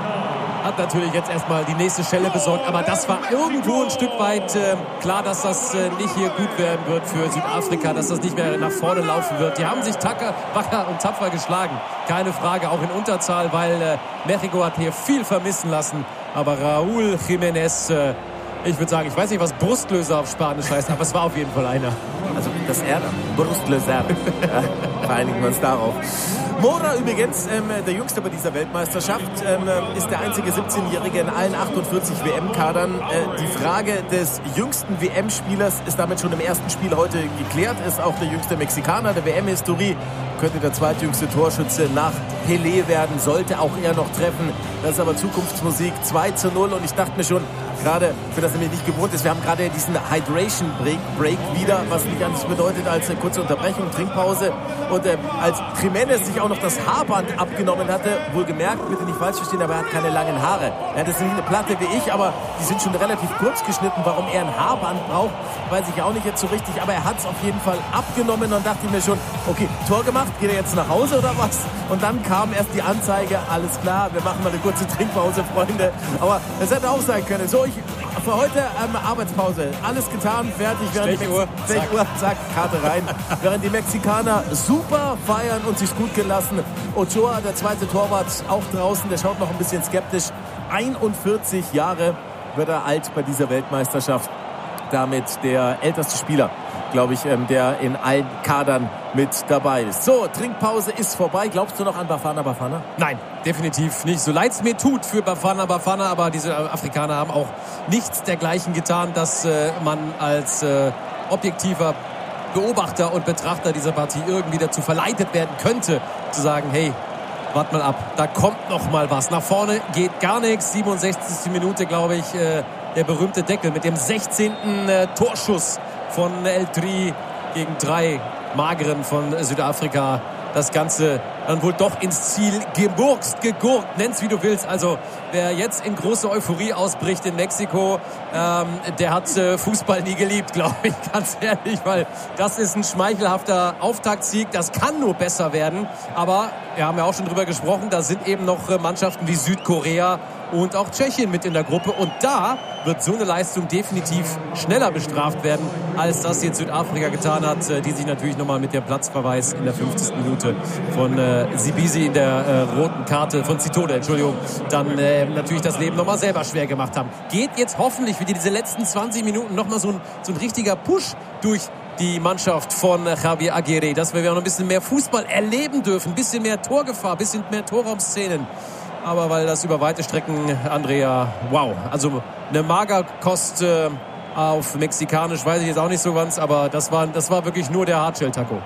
hat natürlich jetzt erstmal die nächste Schelle besorgt, aber das war irgendwo ein Stück weit äh, klar, dass das äh, nicht hier gut werden wird für Südafrika, dass das nicht mehr nach vorne laufen wird. Die haben sich tacker, wacker und tapfer geschlagen, keine Frage, auch in Unterzahl, weil äh, Mexiko hat hier viel vermissen lassen, aber Raúl Jiménez, äh, ich würde sagen, ich weiß nicht, was Brustlöser auf Spanisch heißt, aber es war auf jeden Fall einer. Also das R, Brustlöser, ja, vereinigen wir uns darauf. Mora übrigens, ähm, der Jüngste bei dieser Weltmeisterschaft, ähm, ist der einzige siebzehnjährige in allen achtundvierzig W M-Kadern. Äh, die Frage des jüngsten W M-Spielers ist damit schon im ersten Spiel heute geklärt. Ist auch der jüngste Mexikaner der W M-Historie. Könnte der zweitjüngste Torschütze nach Pelé werden, sollte auch er noch treffen. Das ist aber Zukunftsmusik, zwei zu null. Und ich dachte mir schon, gerade für das nämlich nicht gewohnt ist, wir haben gerade diesen Hydration Break, Break wieder, was nicht anders bedeutet als eine kurze Unterbrechung, Trinkpause. Und äh, als Jiménez sich auch noch das Haarband abgenommen hatte, wohlgemerkt, bitte nicht falsch verstehen, aber er hat keine langen Haare. Er hat jetzt nicht eine Platte wie ich, aber die sind schon relativ kurz geschnitten. Warum er ein Haarband braucht, weiß ich auch nicht jetzt so richtig. Aber er hat es auf jeden Fall abgenommen und dachte mir schon, okay, Tor gemacht, geht er jetzt nach Hause oder was? Und dann kam erst die Anzeige, alles klar, wir machen mal eine kurze Trinkpause, Freunde. Aber es hätte auch sein können. So, ich für heute ähm, Arbeitspause. Alles getan, fertig. Stechuhr, Stechuhr, zack, Karte rein. Während die Mexikaner super feiern und sich gut gelassen. Ochoa, der zweite Torwart, auch draußen. Der schaut noch ein bisschen skeptisch. einundvierzig Jahre wird er alt bei dieser Weltmeisterschaft. Damit der älteste Spieler, glaube ich, ähm, der in allen Kadern mit dabei ist. So, Trinkpause ist vorbei. Glaubst du noch an Bafana Bafana? Nein, definitiv nicht. So leid es mir tut für Bafana Bafana, aber diese Afrikaner haben auch nichts dergleichen getan, dass äh, man als äh, objektiver Beobachter und Betrachter dieser Partie irgendwie dazu verleitet werden könnte, zu sagen, hey, wart mal ab, da kommt noch mal was. Nach vorne geht gar nichts. siebenundsechzigste Minute, glaube ich, äh, der berühmte Deckel mit dem sechzehnten Äh, Torschuss von El Tri gegen drei Mageren von Südafrika. Das Ganze dann wohl doch ins Ziel gemurkst, gegurkt, nenn's wie du willst. Also wer jetzt in große Euphorie ausbricht in Mexiko, ähm, der hat äh, Fußball nie geliebt, glaube ich, ganz ehrlich, weil das ist ein schmeichelhafter Auftaktsieg. Das kann nur besser werden, aber wir haben ja auch schon drüber gesprochen, da sind eben noch äh, Mannschaften wie Südkorea und auch Tschechien mit in der Gruppe. Und da wird so eine Leistung definitiv schneller bestraft werden, als das jetzt Südafrika getan hat, die sich natürlich nochmal mit dem Platzverweis in der fünfzigsten Minute von äh, Sibisi in der äh, roten Karte, von Zitode, Entschuldigung, dann äh, natürlich das Leben nochmal selber schwer gemacht haben. Geht jetzt hoffentlich für diese letzten zwanzig Minuten nochmal so ein, so ein richtiger Push durch die Mannschaft von Javier Aguirre, dass wir noch ein bisschen mehr Fußball erleben dürfen, ein bisschen mehr Torgefahr, ein bisschen mehr Torraumszenen. Aber weil das über weite Strecken, Andrea, wow, also eine Magerkost äh, auf Mexikanisch, weiß ich jetzt auch nicht so ganz, aber das war, das war wirklich nur der Hardshell-Taco.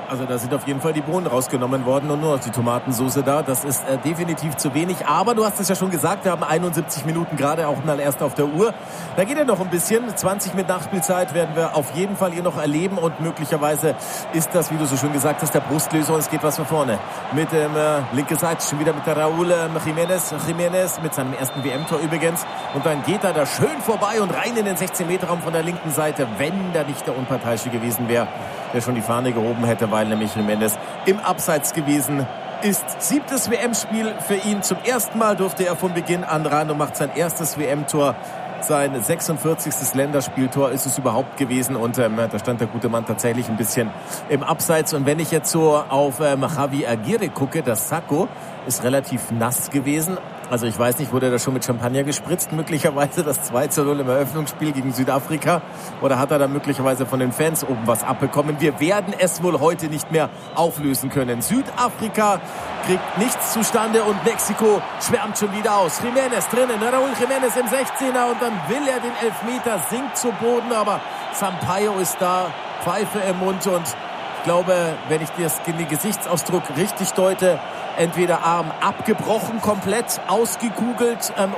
Also da sind auf jeden Fall die Bohnen rausgenommen worden und nur noch die Tomatensauce da. Das ist äh, definitiv zu wenig. Aber du hast es ja schon gesagt, wir haben einundsiebzig Minuten gerade auch mal erst auf der Uhr. Da geht ja noch ein bisschen. zwanzig mit Nachspielzeit werden wir auf jeden Fall hier noch erleben. Und möglicherweise ist das, wie du so schön gesagt hast, der Brustlöser. Und es geht was von vorne. Mit dem ähm, linke Seite schon wieder mit der Raúl ähm, Jiménez. Jiménez mit seinem ersten W M-Tor übrigens. Und dann geht er da schön vorbei und rein in den sechzehn Meter Raum von der linken Seite. Wenn da nicht der Unparteiische gewesen wäre, der schon die Fahne gehoben hätte, weil nämlich Jiménez im Abseits gewesen ist. Siebtes W M-Spiel für ihn. Zum ersten Mal durfte er von Beginn an ran und macht sein erstes W M-Tor. Sein sechsundvierzigstes Länderspieltor ist es überhaupt gewesen. Und ähm, da stand der gute Mann tatsächlich ein bisschen im Abseits. Und wenn ich jetzt so auf ähm, Javi Aguirre gucke, das Sakko ist relativ nass gewesen. Also ich weiß nicht, wurde er da schon mit Champagner gespritzt? Möglicherweise das zwei zu null im Eröffnungsspiel gegen Südafrika? Oder hat er da möglicherweise von den Fans oben was abbekommen? Wir werden es wohl heute nicht mehr auflösen können. Südafrika kriegt nichts zustande und Mexiko schwärmt schon wieder aus. Jiménez drinnen, Raúl Jiménez im sechzehner und dann will er den Elfmeter, sinkt zu Boden, aber Sampaio ist da, Pfeife im Mund und ich glaube, wenn ich den Gesichtsausdruck richtig deute, entweder Arm abgebrochen, komplett ausgekugelt ähm,